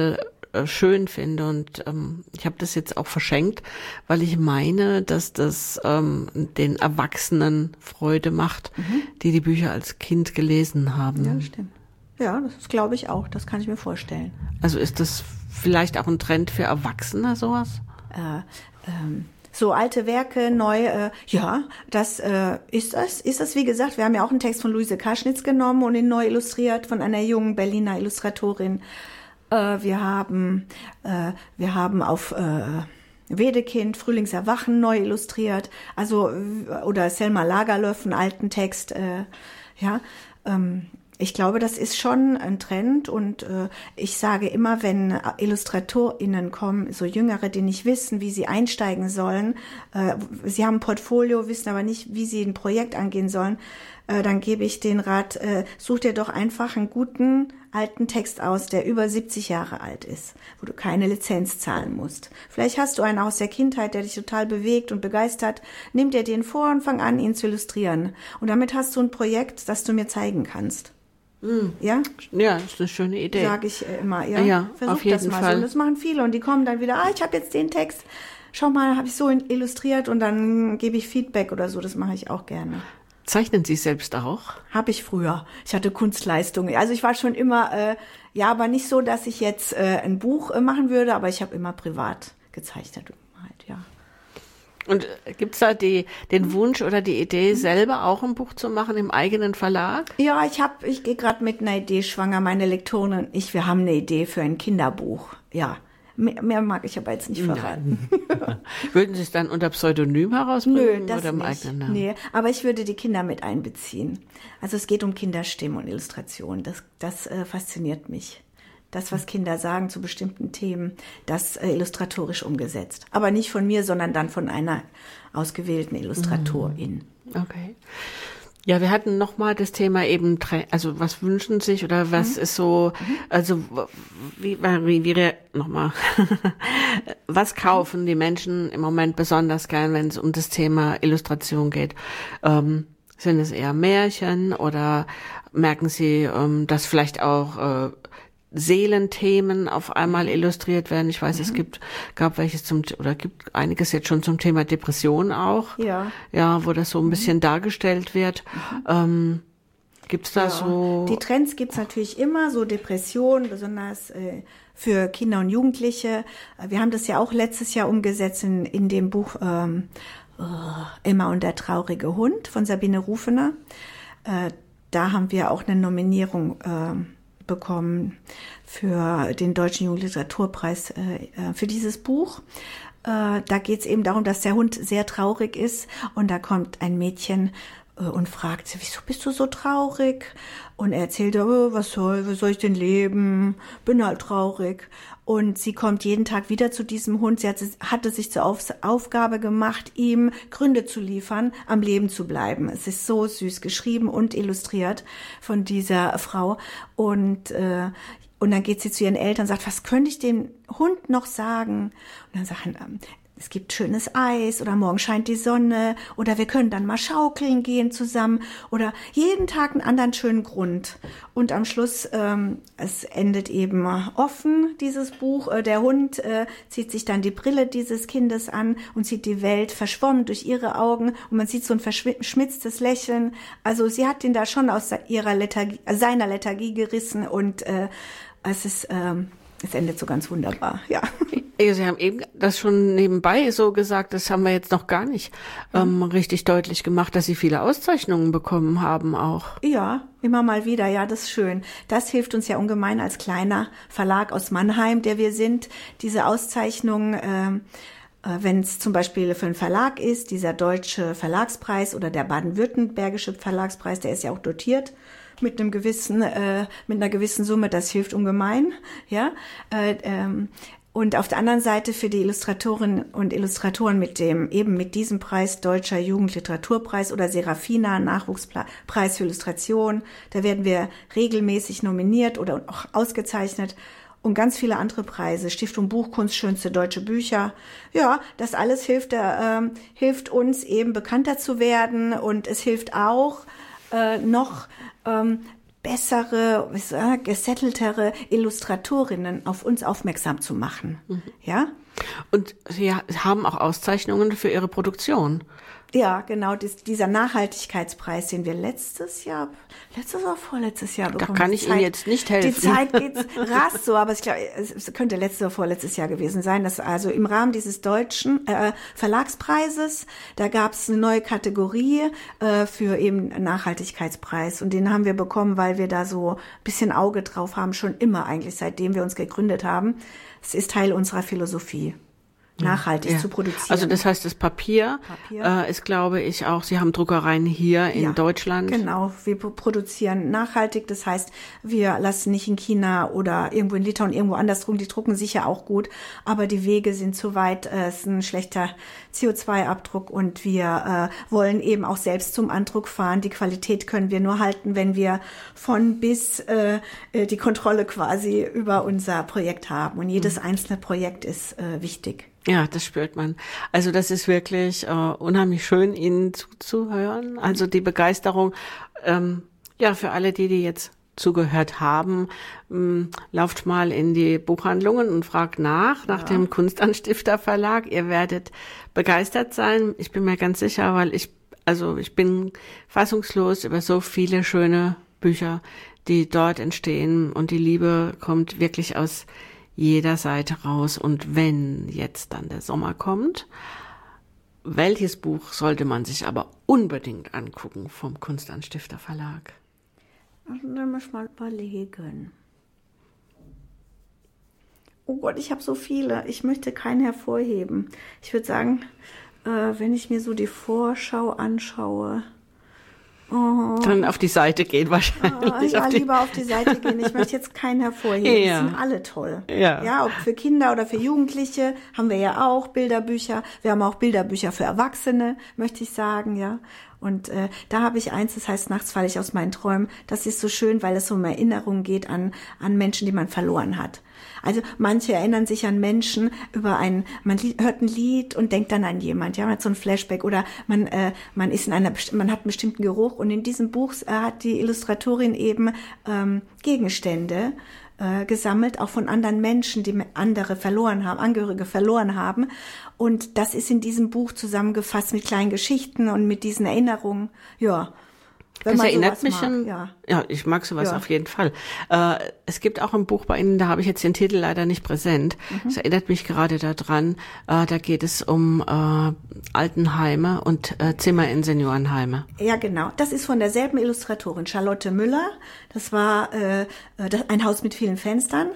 äh, schön finde und ähm, ich habe das jetzt auch verschenkt, weil ich meine, dass das ähm, den Erwachsenen Freude macht, mhm. die die Bücher als Kind gelesen haben. Ja, das stimmt. Ja, das glaube ich auch. Das kann ich mir vorstellen. Also ist das vielleicht auch ein Trend für Erwachsene, sowas? Äh, ähm, so alte Werke, neu, äh, ja, das äh, ist das. Ist das, wie gesagt, wir haben ja auch einen Text von Luise Kaschnitz genommen und ihn neu illustriert von einer jungen Berliner Illustratorin. Äh, wir haben, äh, wir haben auf äh, Wedekind, Frühlingserwachen neu illustriert. Also, oder Selma Lagerlöf, einen alten Text, äh, ja, ähm, ich glaube, das ist schon ein Trend und äh, ich sage immer, wenn IllustratorInnen kommen, so Jüngere, die nicht wissen, wie sie einsteigen sollen, äh, sie haben ein Portfolio, wissen aber nicht, wie sie ein Projekt angehen sollen, äh, dann gebe ich den Rat, äh, such dir doch einfach einen guten alten Text aus, der über siebzig Jahre alt ist, wo du keine Lizenz zahlen musst. Vielleicht hast du einen aus der Kindheit, der dich total bewegt und begeistert. Nimm dir den vor und fang an, ihn zu illustrieren. Und damit hast du ein Projekt, das du mir zeigen kannst. Mhm. Ja? Ja, das ist eine schöne Idee. Sage ich immer, ja. Ja, Versuch auf jeden das mal Fall. so. Und das machen viele und die kommen dann wieder, ah, ich habe jetzt den Text, schau mal, habe ich so illustriert und dann gebe ich Feedback oder so, das mache ich auch gerne. Zeichnen Sie selbst auch? Habe ich früher. Ich hatte Kunstleistungen. Also ich war schon immer, äh, ja, aber nicht so, dass ich jetzt äh, ein Buch äh, machen würde, aber ich habe immer privat gezeichnet. Halt, ja. Und gibt's da die, den Wunsch oder die Idee, selber auch ein Buch zu machen im eigenen Verlag? Ja, ich habe, ich gehe gerade mit einer Idee schwanger. Meine Lektoren und ich, wir haben eine Idee für ein Kinderbuch. Ja, mehr, mehr mag ich aber jetzt nicht verraten. Würden Sie es dann unter Pseudonym herausbringen? Nö, das oder im nicht. eigenen Namen? Nee, aber ich würde die Kinder mit einbeziehen. Also es geht um Kinderstimmen und Illustration. Das, das äh, fasziniert mich. Das, was Kinder sagen zu bestimmten Themen, das äh, illustratorisch umgesetzt. Aber nicht von mir, sondern dann von einer ausgewählten Illustratorin. Okay. Ja, wir hatten nochmal das Thema eben, also was wünschen sich oder was mhm. ist so, also wie, wie, wie nochmal, was kaufen die Menschen im Moment besonders gern, wenn es um das Thema Illustration geht? Ähm, sind es eher Märchen oder merken Sie, ähm, dass vielleicht auch äh, Seelenthemen auf einmal illustriert werden? Ich weiß, mhm. es gibt, gab welches zum, oder gibt einiges jetzt schon zum Thema Depression auch. Ja. Ja, wo das so ein bisschen mhm. dargestellt wird. Mhm. Ähm, gibt's da ja. so? Die Trends gibt's natürlich immer, so Depressionen, besonders äh, für Kinder und Jugendliche. Wir haben das ja auch letztes Jahr umgesetzt in, in dem Buch ähm, oh, Emma und der traurige Hund von Sabine Rufener. Äh, da haben wir auch eine Nominierung äh, bekommen für den Deutschen Jugendliteraturpreis äh, für dieses Buch. Äh, da geht es eben darum, dass der Hund sehr traurig ist und da kommt ein Mädchen äh, und fragt, wieso bist du so traurig? Und er erzählt, oh, was soll, was soll ich denn leben? Bin halt traurig. Und sie kommt jeden Tag wieder zu diesem Hund. Sie hatte, hatte sich zur Auf, Aufgabe gemacht, ihm Gründe zu liefern, am Leben zu bleiben. Es ist so süß geschrieben und illustriert von dieser Frau. Und, äh, und dann geht sie zu ihren Eltern und sagt, was könnte ich dem Hund noch sagen? Und dann sagen, ähm, es gibt schönes Eis oder morgen scheint die Sonne oder wir können dann mal schaukeln gehen zusammen oder jeden Tag einen anderen schönen Grund. Und am Schluss, ähm, es endet eben offen, dieses Buch. Äh, der Hund äh, zieht sich dann die Brille dieses Kindes an und sieht die Welt verschwommen durch ihre Augen und man sieht so ein verschmitztes Lächeln. Also sie hat ihn da schon aus ihrer Lethargie, seiner Lethargie gerissen und äh, es ist, ähm, es endet so ganz wunderbar, ja. Sie haben eben das schon nebenbei so gesagt, das haben wir jetzt noch gar nicht ähm, richtig deutlich gemacht, dass Sie viele Auszeichnungen bekommen haben auch. Ja, immer mal wieder, ja, das ist schön. Das hilft uns ja ungemein als kleiner Verlag aus Mannheim, der wir sind, diese Auszeichnungen, äh, äh, wenn es zum Beispiel für einen Verlag ist, dieser deutsche Verlagspreis oder der baden-württembergische Verlagspreis, der ist ja auch dotiert mit einem gewissen, äh, mit einer gewissen Summe, das hilft ungemein, ja, äh, ähm, und auf der anderen Seite für die Illustratorinnen und Illustratoren mit dem, eben mit diesem Preis, Deutscher Jugendliteraturpreis oder Serafina, Nachwuchspreis für Illustration, da werden wir regelmäßig nominiert oder auch ausgezeichnet und ganz viele andere Preise, Stiftung Buchkunst, schönste deutsche Bücher. Ja, das alles hilft, äh, hilft uns eben bekannter zu werden und es hilft auch äh, noch, ähm, bessere, gesetteltere Illustratorinnen auf uns aufmerksam zu machen. Mhm. Ja? Und Sie haben auch Auszeichnungen für Ihre Produktion. Ja, genau, dies, dieser Nachhaltigkeitspreis, den wir letztes Jahr, letztes oder vorletztes Jahr bekommen. Da kann ich Zeit, Ihnen jetzt nicht helfen. Die Zeit geht rasch so, aber ich glaube, es könnte letztes oder vorletztes Jahr gewesen sein. Dass also im Rahmen dieses deutschen äh, Verlagspreises, da gab es eine neue Kategorie äh, für eben Nachhaltigkeitspreis. Und den haben wir bekommen, weil wir da so ein bisschen Auge drauf haben, schon immer eigentlich, seitdem wir uns gegründet haben. Es ist Teil unserer Philosophie. Nachhaltig ja. zu produzieren. Also das heißt, das Papier, Papier. Äh, ist, glaube ich, auch, Sie haben Druckereien hier in ja, Deutschland. Genau, wir produzieren nachhaltig, das heißt, wir lassen nicht in China oder irgendwo in Litauen irgendwo anders drucken, die drucken sicher auch gut, aber die Wege sind zu weit, es ist ein schlechter C O zwei Abdruck und wir äh, wollen eben auch selbst zum Andruck fahren. Die Qualität können wir nur halten, wenn wir von bis äh, die Kontrolle quasi über unser Projekt haben und jedes mhm. einzelne Projekt ist äh, wichtig. Ja, das spürt man. Also das ist wirklich äh, unheimlich schön, Ihnen zuzuhören. Also die Begeisterung, ähm, ja, für alle, die, die jetzt zugehört haben, ähm, lauft mal in die Buchhandlungen und fragt nach, nach ja. dem Kunstanstifter Verlag. Ihr werdet begeistert sein. Ich bin mir ganz sicher, weil ich, also ich bin fassungslos über so viele schöne Bücher, die dort entstehen und die Liebe kommt wirklich aus jeder Seite raus. Und wenn jetzt dann der Sommer kommt, welches Buch sollte man sich aber unbedingt angucken vom Kunstanstifter Verlag? Dann muss ich mal überlegen. Oh Gott, ich habe so viele. Ich möchte keinen hervorheben. Ich würde sagen, äh, wenn ich mir so die Vorschau anschaue, Oh. Dann auf die Seite gehen wahrscheinlich. Oh, ja, auf die lieber auf die Seite gehen. Ich möchte jetzt keinen hervorheben. Ja. Die sind alle toll. Ja. Ja, ob für Kinder oder für Jugendliche haben wir ja auch Bilderbücher. Wir haben auch Bilderbücher für Erwachsene, möchte ich sagen, ja. Und äh, da habe ich eins, das heißt Nachts falle ich aus meinen Träumen. Das ist so schön, weil es so um Erinnerungen geht an an Menschen, die man verloren hat. Also manche erinnern sich an Menschen über ein, man hört ein Lied und denkt dann an jemand, ja, man hat so ein Flashback oder man äh, man ist in einer, man hat einen bestimmten Geruch und in diesem Buch äh, hat die Illustratorin eben ähm, Gegenstände äh, gesammelt, auch von anderen Menschen, die andere verloren haben, Angehörige verloren haben. Und das ist in diesem Buch zusammengefasst mit kleinen Geschichten und mit diesen Erinnerungen, ja. Wenn das erinnert mich an, ja. ja, ich mag sowas ja. auf jeden Fall. Äh, es gibt auch ein Buch bei Ihnen, da habe ich jetzt den Titel leider nicht präsent. Es mhm. erinnert mich gerade daran, äh, da geht es um äh, Altenheime und äh, Zimmer in Seniorenheime. Ja, genau. Das ist von derselben Illustratorin, Charlotte Müller. Das war äh, das, ein Haus mit vielen Fenstern.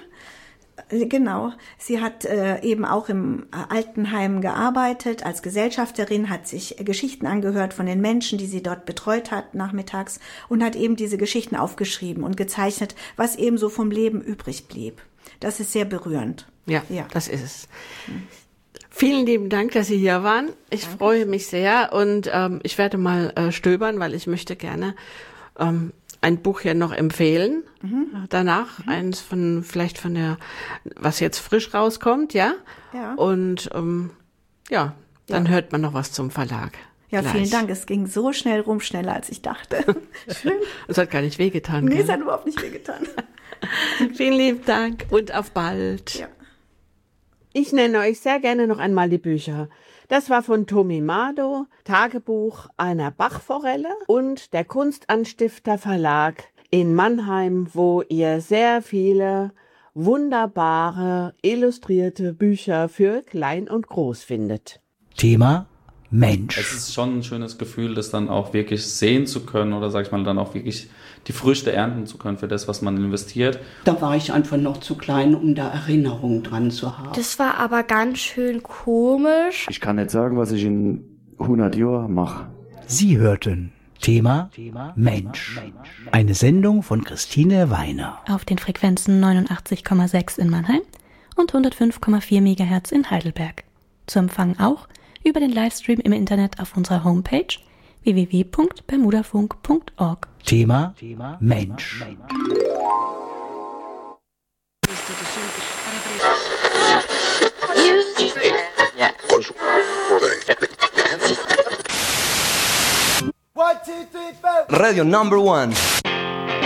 Genau. Sie hat äh, eben auch im Altenheim gearbeitet als Gesellschafterin, hat sich äh, Geschichten angehört von den Menschen, die sie dort betreut hat nachmittags und hat eben diese Geschichten aufgeschrieben und gezeichnet, was eben so vom Leben übrig blieb. Das ist sehr berührend. Ja, ja. Das ist es. Hm. Vielen lieben Dank, dass Sie hier waren. Ich Danke. freue mich sehr und ähm, ich werde mal äh, stöbern, weil ich möchte gerne ähm, ein Buch hier noch empfehlen. Mhm. Danach mhm. eins von, vielleicht von der, was jetzt frisch rauskommt, ja? Ja. Und, ähm, ja, dann ja. hört man noch was zum Verlag. Ja, gleich. Vielen Dank. Es ging so schnell rum, schneller als ich dachte. Schön. Es hat gar nicht wehgetan. Nee, es hat überhaupt nicht wehgetan. Vielen lieben Dank und auf bald. Ja. Ich nenne euch sehr gerne noch einmal die Bücher. Das war von Tommy Mado, Tagebuch einer Bachforelle und der Kunstanstifter Verlag in Mannheim, wo ihr sehr viele wunderbare illustrierte Bücher für Klein und Groß findet. Thema Mensch. Es ist schon ein schönes Gefühl, das dann auch wirklich sehen zu können oder sag ich mal dann auch wirklich die Früchte ernten zu können für das, was man investiert. Da war ich einfach noch zu klein, um da Erinnerungen dran zu haben. Das war aber ganz schön komisch. Ich kann nicht sagen, was ich in hundert Jahren mache. Sie hörten Thema, Thema Mensch. Mensch. Eine Sendung von Christine Weiner. Auf den Frequenzen neunundachtzig Komma sechs in Mannheim und hundertfünf Komma vier Megahertz in Heidelberg. Zu empfangen auch über den Livestream im Internet auf unserer Homepage w w w punkt bermudafunk punkt org. Thema, Thema Mensch. Mensch. Radio number one.